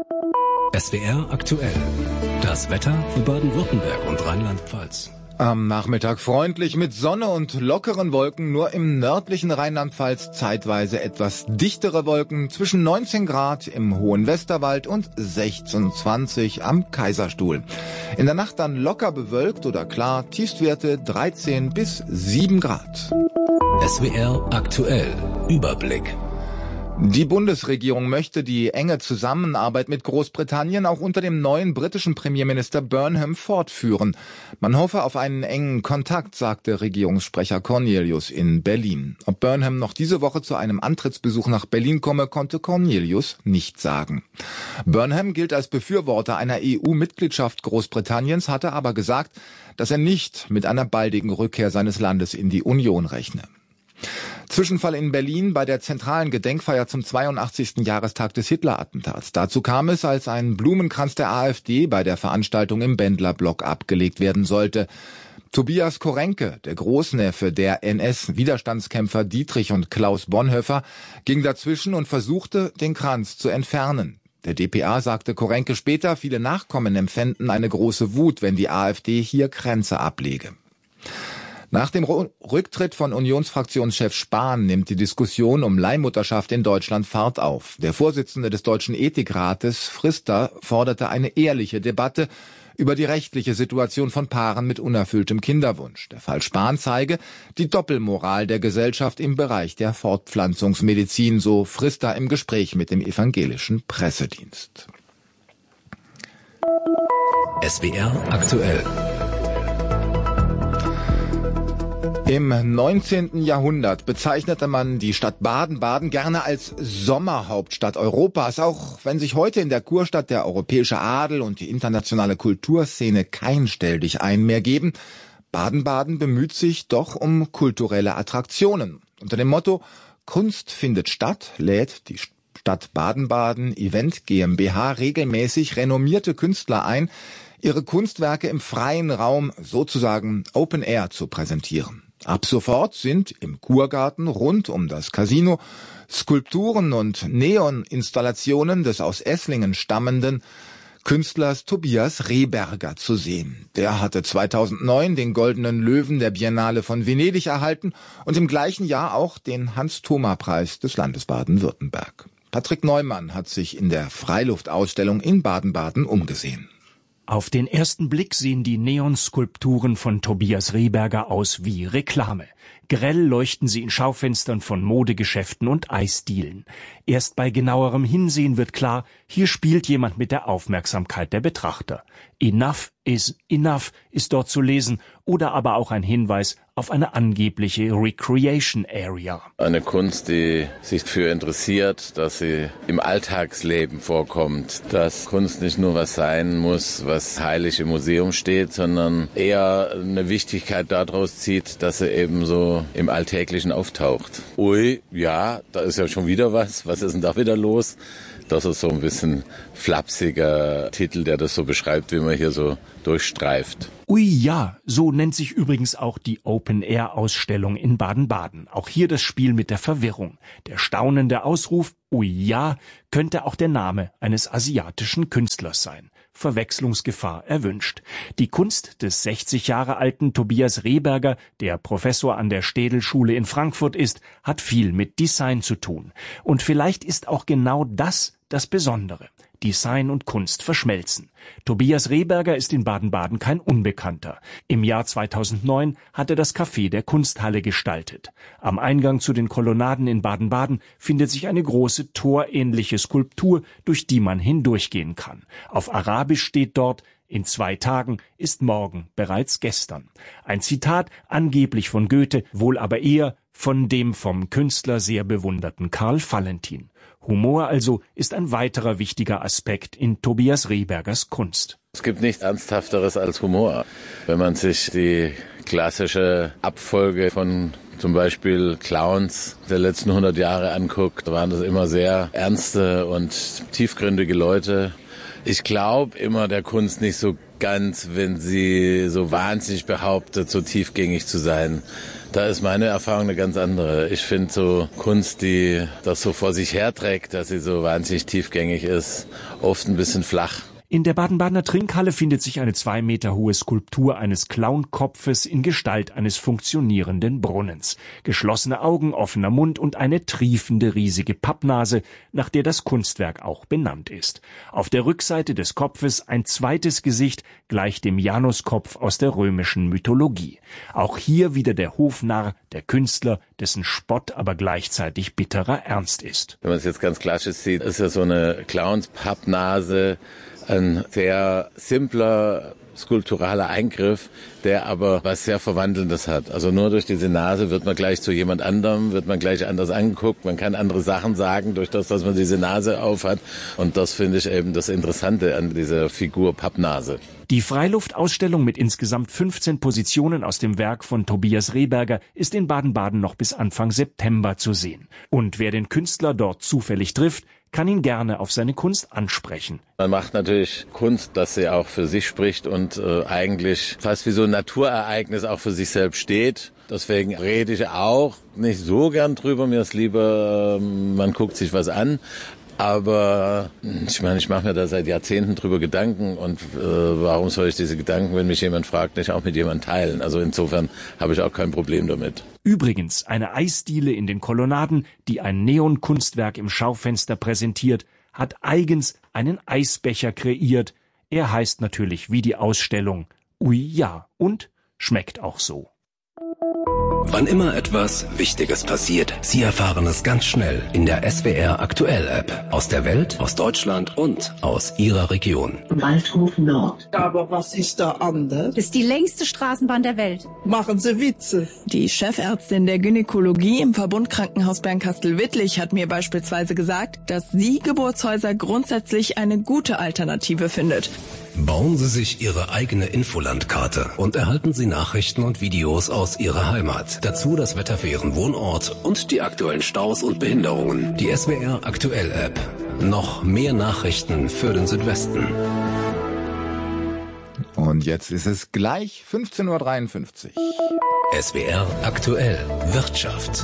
S W R aktuell. Das Wetter für Baden-Württemberg und Rheinland-Pfalz. Am Nachmittag freundlich mit Sonne und lockeren Wolken, nur im nördlichen Rheinland-Pfalz zeitweise etwas dichtere Wolken, zwischen neunzehn Grad im hohen Westerwald und sechzehn, zwanzig am Kaiserstuhl. In der Nacht dann locker bewölkt oder klar, Tiefstwerte dreizehn bis sieben Grad. S W R aktuell. Überblick. Die Bundesregierung möchte die enge Zusammenarbeit mit Großbritannien auch unter dem neuen britischen Premierminister Burnham fortführen. Man hoffe auf einen engen Kontakt, sagte Regierungssprecher Cornelius in Berlin. Ob Burnham noch diese Woche zu einem Antrittsbesuch nach Berlin komme, konnte Cornelius nicht sagen. Burnham gilt als Befürworter einer E U-Mitgliedschaft Großbritanniens, hatte aber gesagt, dass er nicht mit einer baldigen Rückkehr seines Landes in die Union rechne. Zwischenfall in Berlin bei der zentralen Gedenkfeier zum zweiundachtzigsten Jahrestag des Hitler-Attentats. Dazu kam es, als ein Blumenkranz der AfD bei der Veranstaltung im Bendlerblock abgelegt werden sollte. Tobias Korenke, der Großneffe der N S-Widerstandskämpfer Dietrich und Klaus Bonhoeffer, ging dazwischen und versuchte, den Kranz zu entfernen. Der D P A sagte Korenke später, viele Nachkommen empfänden eine große Wut, wenn die AfD hier Kränze ablege. Nach dem Rücktritt von Unionsfraktionschef Spahn nimmt die Diskussion um Leihmutterschaft in Deutschland Fahrt auf. Der Vorsitzende des Deutschen Ethikrates, Frister, forderte eine ehrliche Debatte über die rechtliche Situation von Paaren mit unerfülltem Kinderwunsch. Der Fall Spahn zeige die Doppelmoral der Gesellschaft im Bereich der Fortpflanzungsmedizin, so Frister im Gespräch mit dem evangelischen Pressedienst. S W R aktuell. Im neunzehnten Jahrhundert bezeichnete man die Stadt Baden-Baden gerne als Sommerhauptstadt Europas, auch wenn sich heute in der Kurstadt der europäische Adel und die internationale Kulturszene kein Stelldichein mehr geben. Baden-Baden bemüht sich doch um kulturelle Attraktionen. Unter dem Motto Kunst findet statt lädt die Stadt Baden-Baden Event GmbH regelmäßig renommierte Künstler ein, ihre Kunstwerke im freien Raum, sozusagen Open Air, zu präsentieren. Ab sofort sind im Kurgarten rund um das Casino Skulpturen und Neoninstallationen des aus Esslingen stammenden Künstlers Tobias Rehberger zu sehen. Der hatte zweitausendneun den Goldenen Löwen der Biennale von Venedig erhalten und im gleichen Jahr auch den Hans-Thoma-Preis des Landes Baden-Württemberg. Patrick Neumann hat sich in der Freiluftausstellung in Baden-Baden umgesehen. Auf den ersten Blick sehen die Neonskulpturen von Tobias Rehberger aus wie Reklame. Grell leuchten sie in Schaufenstern von Modegeschäften und Eisdielen. Erst bei genauerem Hinsehen wird klar, hier spielt jemand mit der Aufmerksamkeit der Betrachter. Enough is enough ist dort zu lesen oder aber auch ein Hinweis auf eine angebliche Recreation Area. Eine Kunst, die sich dafür interessiert, dass sie im Alltagsleben vorkommt, dass Kunst nicht nur was sein muss, was heilig im Museum steht, sondern eher eine Wichtigkeit daraus zieht, dass sie eben so im Alltäglichen auftaucht. Ui, ja, da ist ja schon wieder was. Was ist denn da wieder los? Das ist so ein bisschen flapsiger Titel, der das so beschreibt, wie man hier so durchstreift. Ui ja, so nennt sich übrigens auch die Open-Air-Ausstellung in Baden-Baden. Auch hier das Spiel mit der Verwirrung. Der staunende Ausruf Ui ja könnte auch der Name eines asiatischen Künstlers sein. Verwechslungsgefahr erwünscht. Die Kunst des sechzig Jahre alten Tobias Rehberger, der Professor an der Städelschule in Frankfurt ist, hat viel mit Design zu tun. Und vielleicht ist auch genau das das Besondere. Design und Kunst verschmelzen. Tobias Rehberger ist in Baden-Baden kein Unbekannter. Im Jahr zweitausendneun hat er das Café der Kunsthalle gestaltet. Am Eingang zu den Kolonnaden in Baden-Baden findet sich eine große torähnliche Skulptur, durch die man hindurchgehen kann. Auf Arabisch steht dort: In zwei Tagen ist morgen bereits gestern. Ein Zitat angeblich von Goethe, wohl aber eher von dem vom Künstler sehr bewunderten Karl Valentin. Humor also ist ein weiterer wichtiger Aspekt in Tobias Rehbergers Kunst. Es gibt nichts Ernsthafteres als Humor. Wenn man sich die klassische Abfolge von zum Beispiel Clowns der letzten hundert Jahre anguckt, waren das immer sehr ernste und tiefgründige Leute. Ich glaube immer der Kunst nicht so ganz, wenn sie so wahnsinnig behauptet, so tiefgängig zu sein. Da ist meine Erfahrung eine ganz andere. Ich finde so Kunst, die das so vor sich herträgt, dass sie so wahnsinnig tiefgängig ist, oft ein bisschen flach. In der Baden-Badener Trinkhalle findet sich eine zwei Meter hohe Skulptur eines Clownkopfes in Gestalt eines funktionierenden Brunnens. Geschlossene Augen, offener Mund und eine triefende riesige Pappnase, nach der das Kunstwerk auch benannt ist. Auf der Rückseite des Kopfes ein zweites Gesicht, gleich dem Januskopf aus der römischen Mythologie. Auch hier wieder der Hofnarr, der Künstler, dessen Spott aber gleichzeitig bitterer Ernst ist. Wenn man es jetzt ganz klassisch sieht, ist ja so eine Clowns-Pappnase ein sehr simpler skulpturaler Eingriff, der aber was sehr Verwandelndes hat. Also nur durch diese Nase wird man gleich zu jemand anderem, wird man gleich anders angeguckt, man kann andere Sachen sagen durch das, dass man diese Nase auf hat. Und das finde ich eben das Interessante an dieser Figur Pappnase. Die Freiluftausstellung mit insgesamt fünfzehn Positionen aus dem Werk von Tobias Rehberger ist in Baden-Baden noch bis Anfang September zu sehen. Und wer den Künstler dort zufällig trifft, kann ihn gerne auf seine Kunst ansprechen. Man macht natürlich Kunst, dass sie auch für sich spricht und äh, eigentlich fast wie so ein Naturereignis auch für sich selbst steht. Deswegen rede ich auch nicht so gern drüber. Mir ist lieber, äh, man guckt sich was an. Aber ich meine, ich mache mir da seit Jahrzehnten drüber Gedanken und äh, warum soll ich diese Gedanken, wenn mich jemand fragt, nicht auch mit jemandem teilen? Also insofern habe ich auch kein Problem damit. Übrigens, eine Eisdiele in den Kolonnaden, die ein Neonkunstwerk im Schaufenster präsentiert, hat eigens einen Eisbecher kreiert. Er heißt natürlich wie die Ausstellung Ui ja und schmeckt auch so. Wann immer etwas Wichtiges passiert, Sie erfahren es ganz schnell in der S W R Aktuell App. Aus der Welt, aus Deutschland und aus Ihrer Region. Waldhof Nord. Aber was ist da anders? Das ist die längste Straßenbahn der Welt. Machen Sie Witze. Die Chefärztin der Gynäkologie im Verbundkrankenhaus Bernkastel-Wittlich hat mir beispielsweise gesagt, dass sie Geburtshäuser grundsätzlich eine gute Alternative findet. Bauen Sie sich Ihre eigene Infolandkarte und erhalten Sie Nachrichten und Videos aus Ihrer Heimat. Dazu das Wetter für Ihren Wohnort und die aktuellen Staus und Behinderungen. Die S W R Aktuell App. Noch mehr Nachrichten für den Südwesten. Und jetzt ist es gleich fünfzehn Uhr dreiundfünfzig. S W R Aktuell Wirtschaft.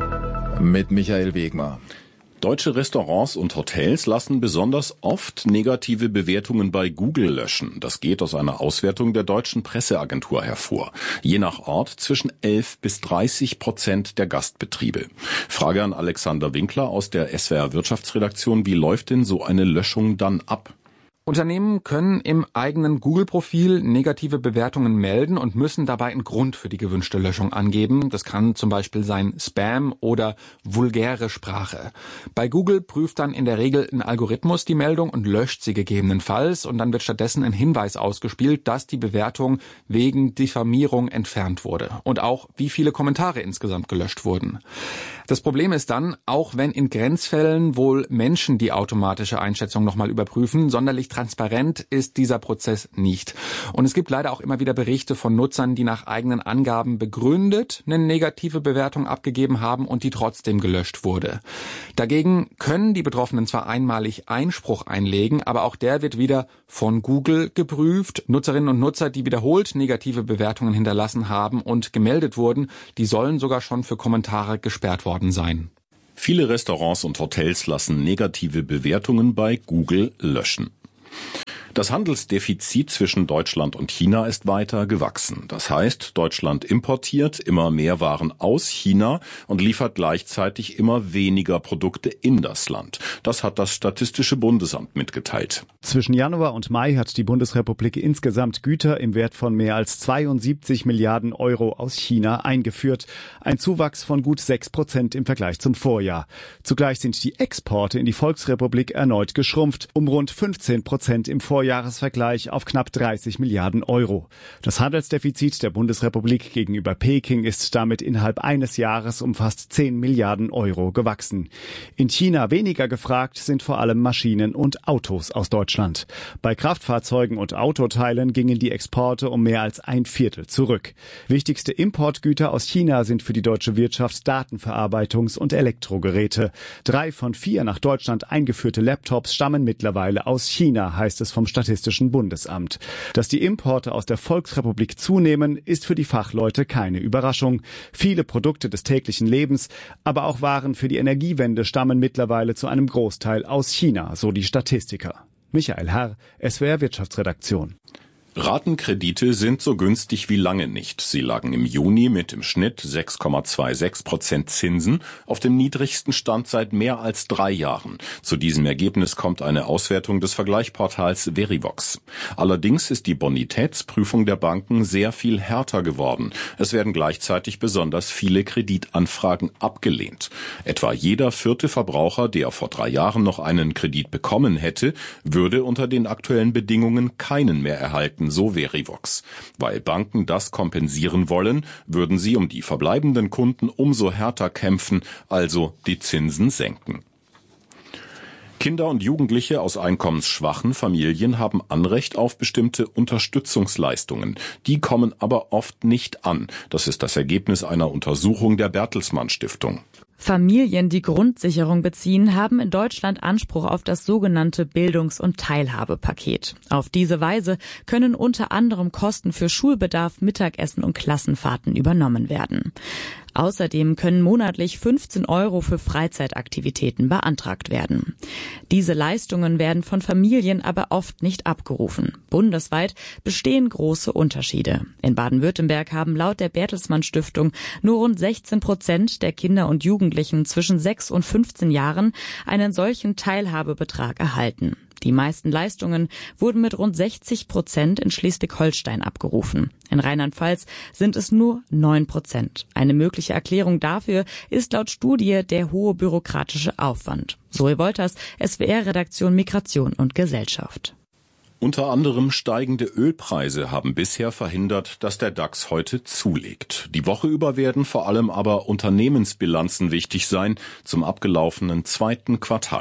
Mit Michael Wegmer. Deutsche Restaurants und Hotels lassen besonders oft negative Bewertungen bei Google löschen. Das geht aus einer Auswertung der deutschen Presseagentur hervor. Je nach Ort zwischen elf bis dreißig Prozent der Gastbetriebe. Frage an Alexander Winkler aus der S W R Wirtschaftsredaktion. Wie läuft denn so eine Löschung dann ab? Unternehmen können im eigenen Google-Profil negative Bewertungen melden und müssen dabei einen Grund für die gewünschte Löschung angeben. Das kann zum Beispiel sein Spam oder vulgäre Sprache. Bei Google prüft dann in der Regel ein Algorithmus die Meldung und löscht sie gegebenenfalls. Und dann wird stattdessen ein Hinweis ausgespielt, dass die Bewertung wegen Diffamierung entfernt wurde. Und auch, wie viele Kommentare insgesamt gelöscht wurden. Das Problem ist dann, auch wenn in Grenzfällen wohl Menschen die automatische Einschätzung nochmal überprüfen, sonderlich transparent ist dieser Prozess nicht. Und es gibt leider auch immer wieder Berichte von Nutzern, die nach eigenen Angaben begründet eine negative Bewertung abgegeben haben und die trotzdem gelöscht wurde. Dagegen können die Betroffenen zwar einmalig Einspruch einlegen, aber auch der wird wieder von Google geprüft. Nutzerinnen und Nutzer, die wiederholt negative Bewertungen hinterlassen haben und gemeldet wurden, die sollen sogar schon für Kommentare gesperrt worden sein. Viele Restaurants und Hotels lassen negative Bewertungen bei Google löschen. Das Handelsdefizit zwischen Deutschland und China ist weiter gewachsen. Das heißt, Deutschland importiert immer mehr Waren aus China und liefert gleichzeitig immer weniger Produkte in das Land. Das hat das Statistische Bundesamt mitgeteilt. Zwischen Januar und Mai hat die Bundesrepublik insgesamt Güter im Wert von mehr als zweiundsiebzig Milliarden Euro aus China eingeführt. Ein Zuwachs von gut sechs Prozent im Vergleich zum Vorjahr. Zugleich sind die Exporte in die Volksrepublik erneut geschrumpft, um rund fünfzehn Prozent im Vorjahr. Jahresvergleich auf knapp dreißig Milliarden Euro. Das Handelsdefizit der Bundesrepublik gegenüber Peking ist damit innerhalb eines Jahres um fast zehn Milliarden Euro gewachsen. In China weniger gefragt sind vor allem Maschinen und Autos aus Deutschland. Bei Kraftfahrzeugen und Autoteilen gingen die Exporte um mehr als ein Viertel zurück. Wichtigste Importgüter aus China sind für die deutsche Wirtschaft Datenverarbeitungs- und Elektrogeräte. Drei von vier nach Deutschland eingeführte Laptops stammen mittlerweile aus China, heißt es vom Statistischen Bundesamt. Dass die Importe aus der Volksrepublik zunehmen, ist für die Fachleute keine Überraschung. Viele Produkte des täglichen Lebens, aber auch Waren für die Energiewende stammen mittlerweile zu einem Großteil aus China, so die Statistiker. Michael Herr, S W R Wirtschaftsredaktion. Ratenkredite sind so günstig wie lange nicht. Sie lagen im Juni mit im Schnitt sechs Komma sechsundzwanzig Prozent Zinsen auf dem niedrigsten Stand seit mehr als drei Jahren. Zu diesem Ergebnis kommt eine Auswertung des Vergleichsportals Verivox. Allerdings ist die Bonitätsprüfung der Banken sehr viel härter geworden. Es werden gleichzeitig besonders viele Kreditanfragen abgelehnt. Etwa jeder vierte Verbraucher, der vor drei Jahren noch einen Kredit bekommen hätte, würde unter den aktuellen Bedingungen keinen mehr erhalten. So Verivox. Weil Banken das kompensieren wollen, würden sie um die verbleibenden Kunden umso härter kämpfen, also die Zinsen senken. Kinder und Jugendliche aus einkommensschwachen Familien haben Anrecht auf bestimmte Unterstützungsleistungen. Die kommen aber oft nicht an. Das ist das Ergebnis einer Untersuchung der Bertelsmann Stiftung. Familien, die Grundsicherung beziehen, haben in Deutschland Anspruch auf das sogenannte Bildungs- und Teilhabepaket. Auf diese Weise können unter anderem Kosten für Schulbedarf, Mittagessen und Klassenfahrten übernommen werden. Außerdem können monatlich fünfzehn Euro für Freizeitaktivitäten beantragt werden. Diese Leistungen werden von Familien aber oft nicht abgerufen. Bundesweit bestehen große Unterschiede. In Baden-Württemberg haben laut der Bertelsmann Stiftung nur rund sechzehn Prozent der Kinder und Jugendlichen zwischen sechs und fünfzehn Jahren einen solchen Teilhabebetrag erhalten. Die meisten Leistungen wurden mit rund sechzig Prozent in Schleswig-Holstein abgerufen. In Rheinland-Pfalz sind es nur neun Prozent. Eine mögliche Erklärung dafür ist laut Studie der hohe bürokratische Aufwand. Zoe Wolters, S W R-Redaktion Migration und Gesellschaft. Unter anderem steigende Ölpreise haben bisher verhindert, dass der DAX heute zulegt. Die Woche über werden vor allem aber Unternehmensbilanzen wichtig sein zum abgelaufenen zweiten Quartal.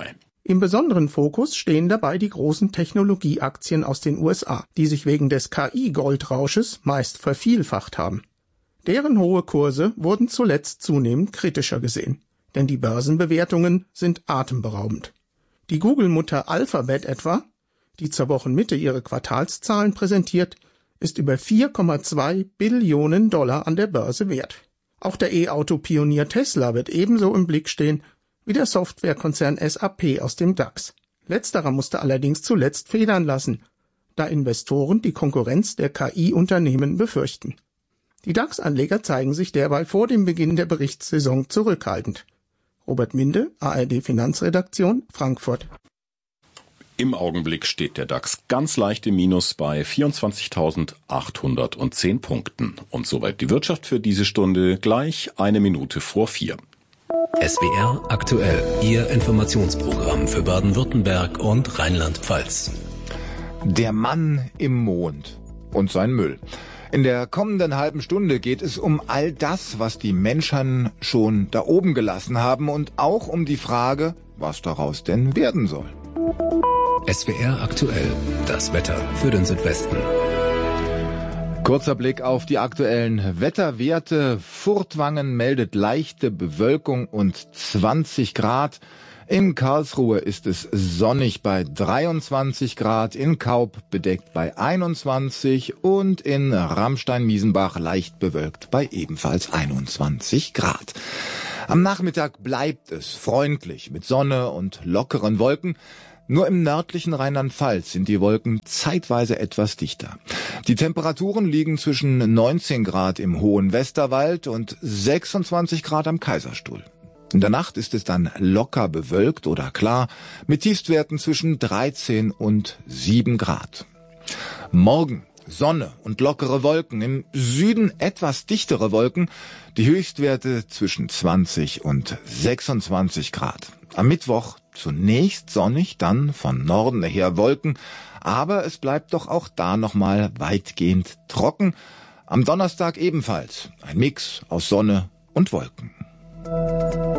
Im besonderen Fokus stehen dabei die großen Technologieaktien aus den U S A, die sich wegen des K I-Goldrausches meist vervielfacht haben. Deren hohe Kurse wurden zuletzt zunehmend kritischer gesehen, denn die Börsenbewertungen sind atemberaubend. Die Google-Mutter Alphabet etwa, die zur Wochenmitte ihre Quartalszahlen präsentiert, ist über vier Komma zwei Billionen Dollar an der Börse wert. Auch der E-Auto-Pionier Tesla wird ebenso im Blick stehen wie der Softwarekonzern S A P aus dem DAX. Letzterer musste allerdings zuletzt federn lassen, da Investoren die Konkurrenz der K I-Unternehmen befürchten. Die DAX-Anleger zeigen sich derweil vor dem Beginn der Berichtssaison zurückhaltend. Robert Minde, A R D Finanzredaktion, Frankfurt. Im Augenblick steht der DAX ganz leicht im Minus bei vierundzwanzigtausendachthundertzehn Punkten. Und soweit die Wirtschaft für diese Stunde, gleich eine Minute vor vier. S W R aktuell, Ihr Informationsprogramm für Baden-Württemberg und Rheinland-Pfalz. Der Mann im Mond und sein Müll. In der kommenden halben Stunde geht es um all das, was die Menschen schon da oben gelassen haben und auch um die Frage, was daraus denn werden soll. S W R aktuell, das Wetter für den Südwesten. Kurzer Blick auf die aktuellen Wetterwerte. Furtwangen meldet leichte Bewölkung und zwanzig Grad. In Karlsruhe ist es sonnig bei dreiundzwanzig Grad, in Kaub bedeckt bei einundzwanzig und in Ramstein-Miesenbach leicht bewölkt bei ebenfalls einundzwanzig Grad. Am Nachmittag bleibt es freundlich mit Sonne und lockeren Wolken. Nur im nördlichen Rheinland-Pfalz sind die Wolken zeitweise etwas dichter. Die Temperaturen liegen zwischen neunzehn Grad im hohen Westerwald und sechsundzwanzig Grad am Kaiserstuhl. In der Nacht ist es dann locker bewölkt oder klar mit Tiefstwerten zwischen dreizehn und sieben Grad. Morgen Sonne und lockere Wolken, im Süden etwas dichtere Wolken, die Höchstwerte zwischen zwanzig und sechsundzwanzig Grad. Am Mittwoch zunächst sonnig, dann von Norden her Wolken, aber es bleibt doch auch da nochmal weitgehend trocken. Am Donnerstag ebenfalls ein Mix aus Sonne und Wolken.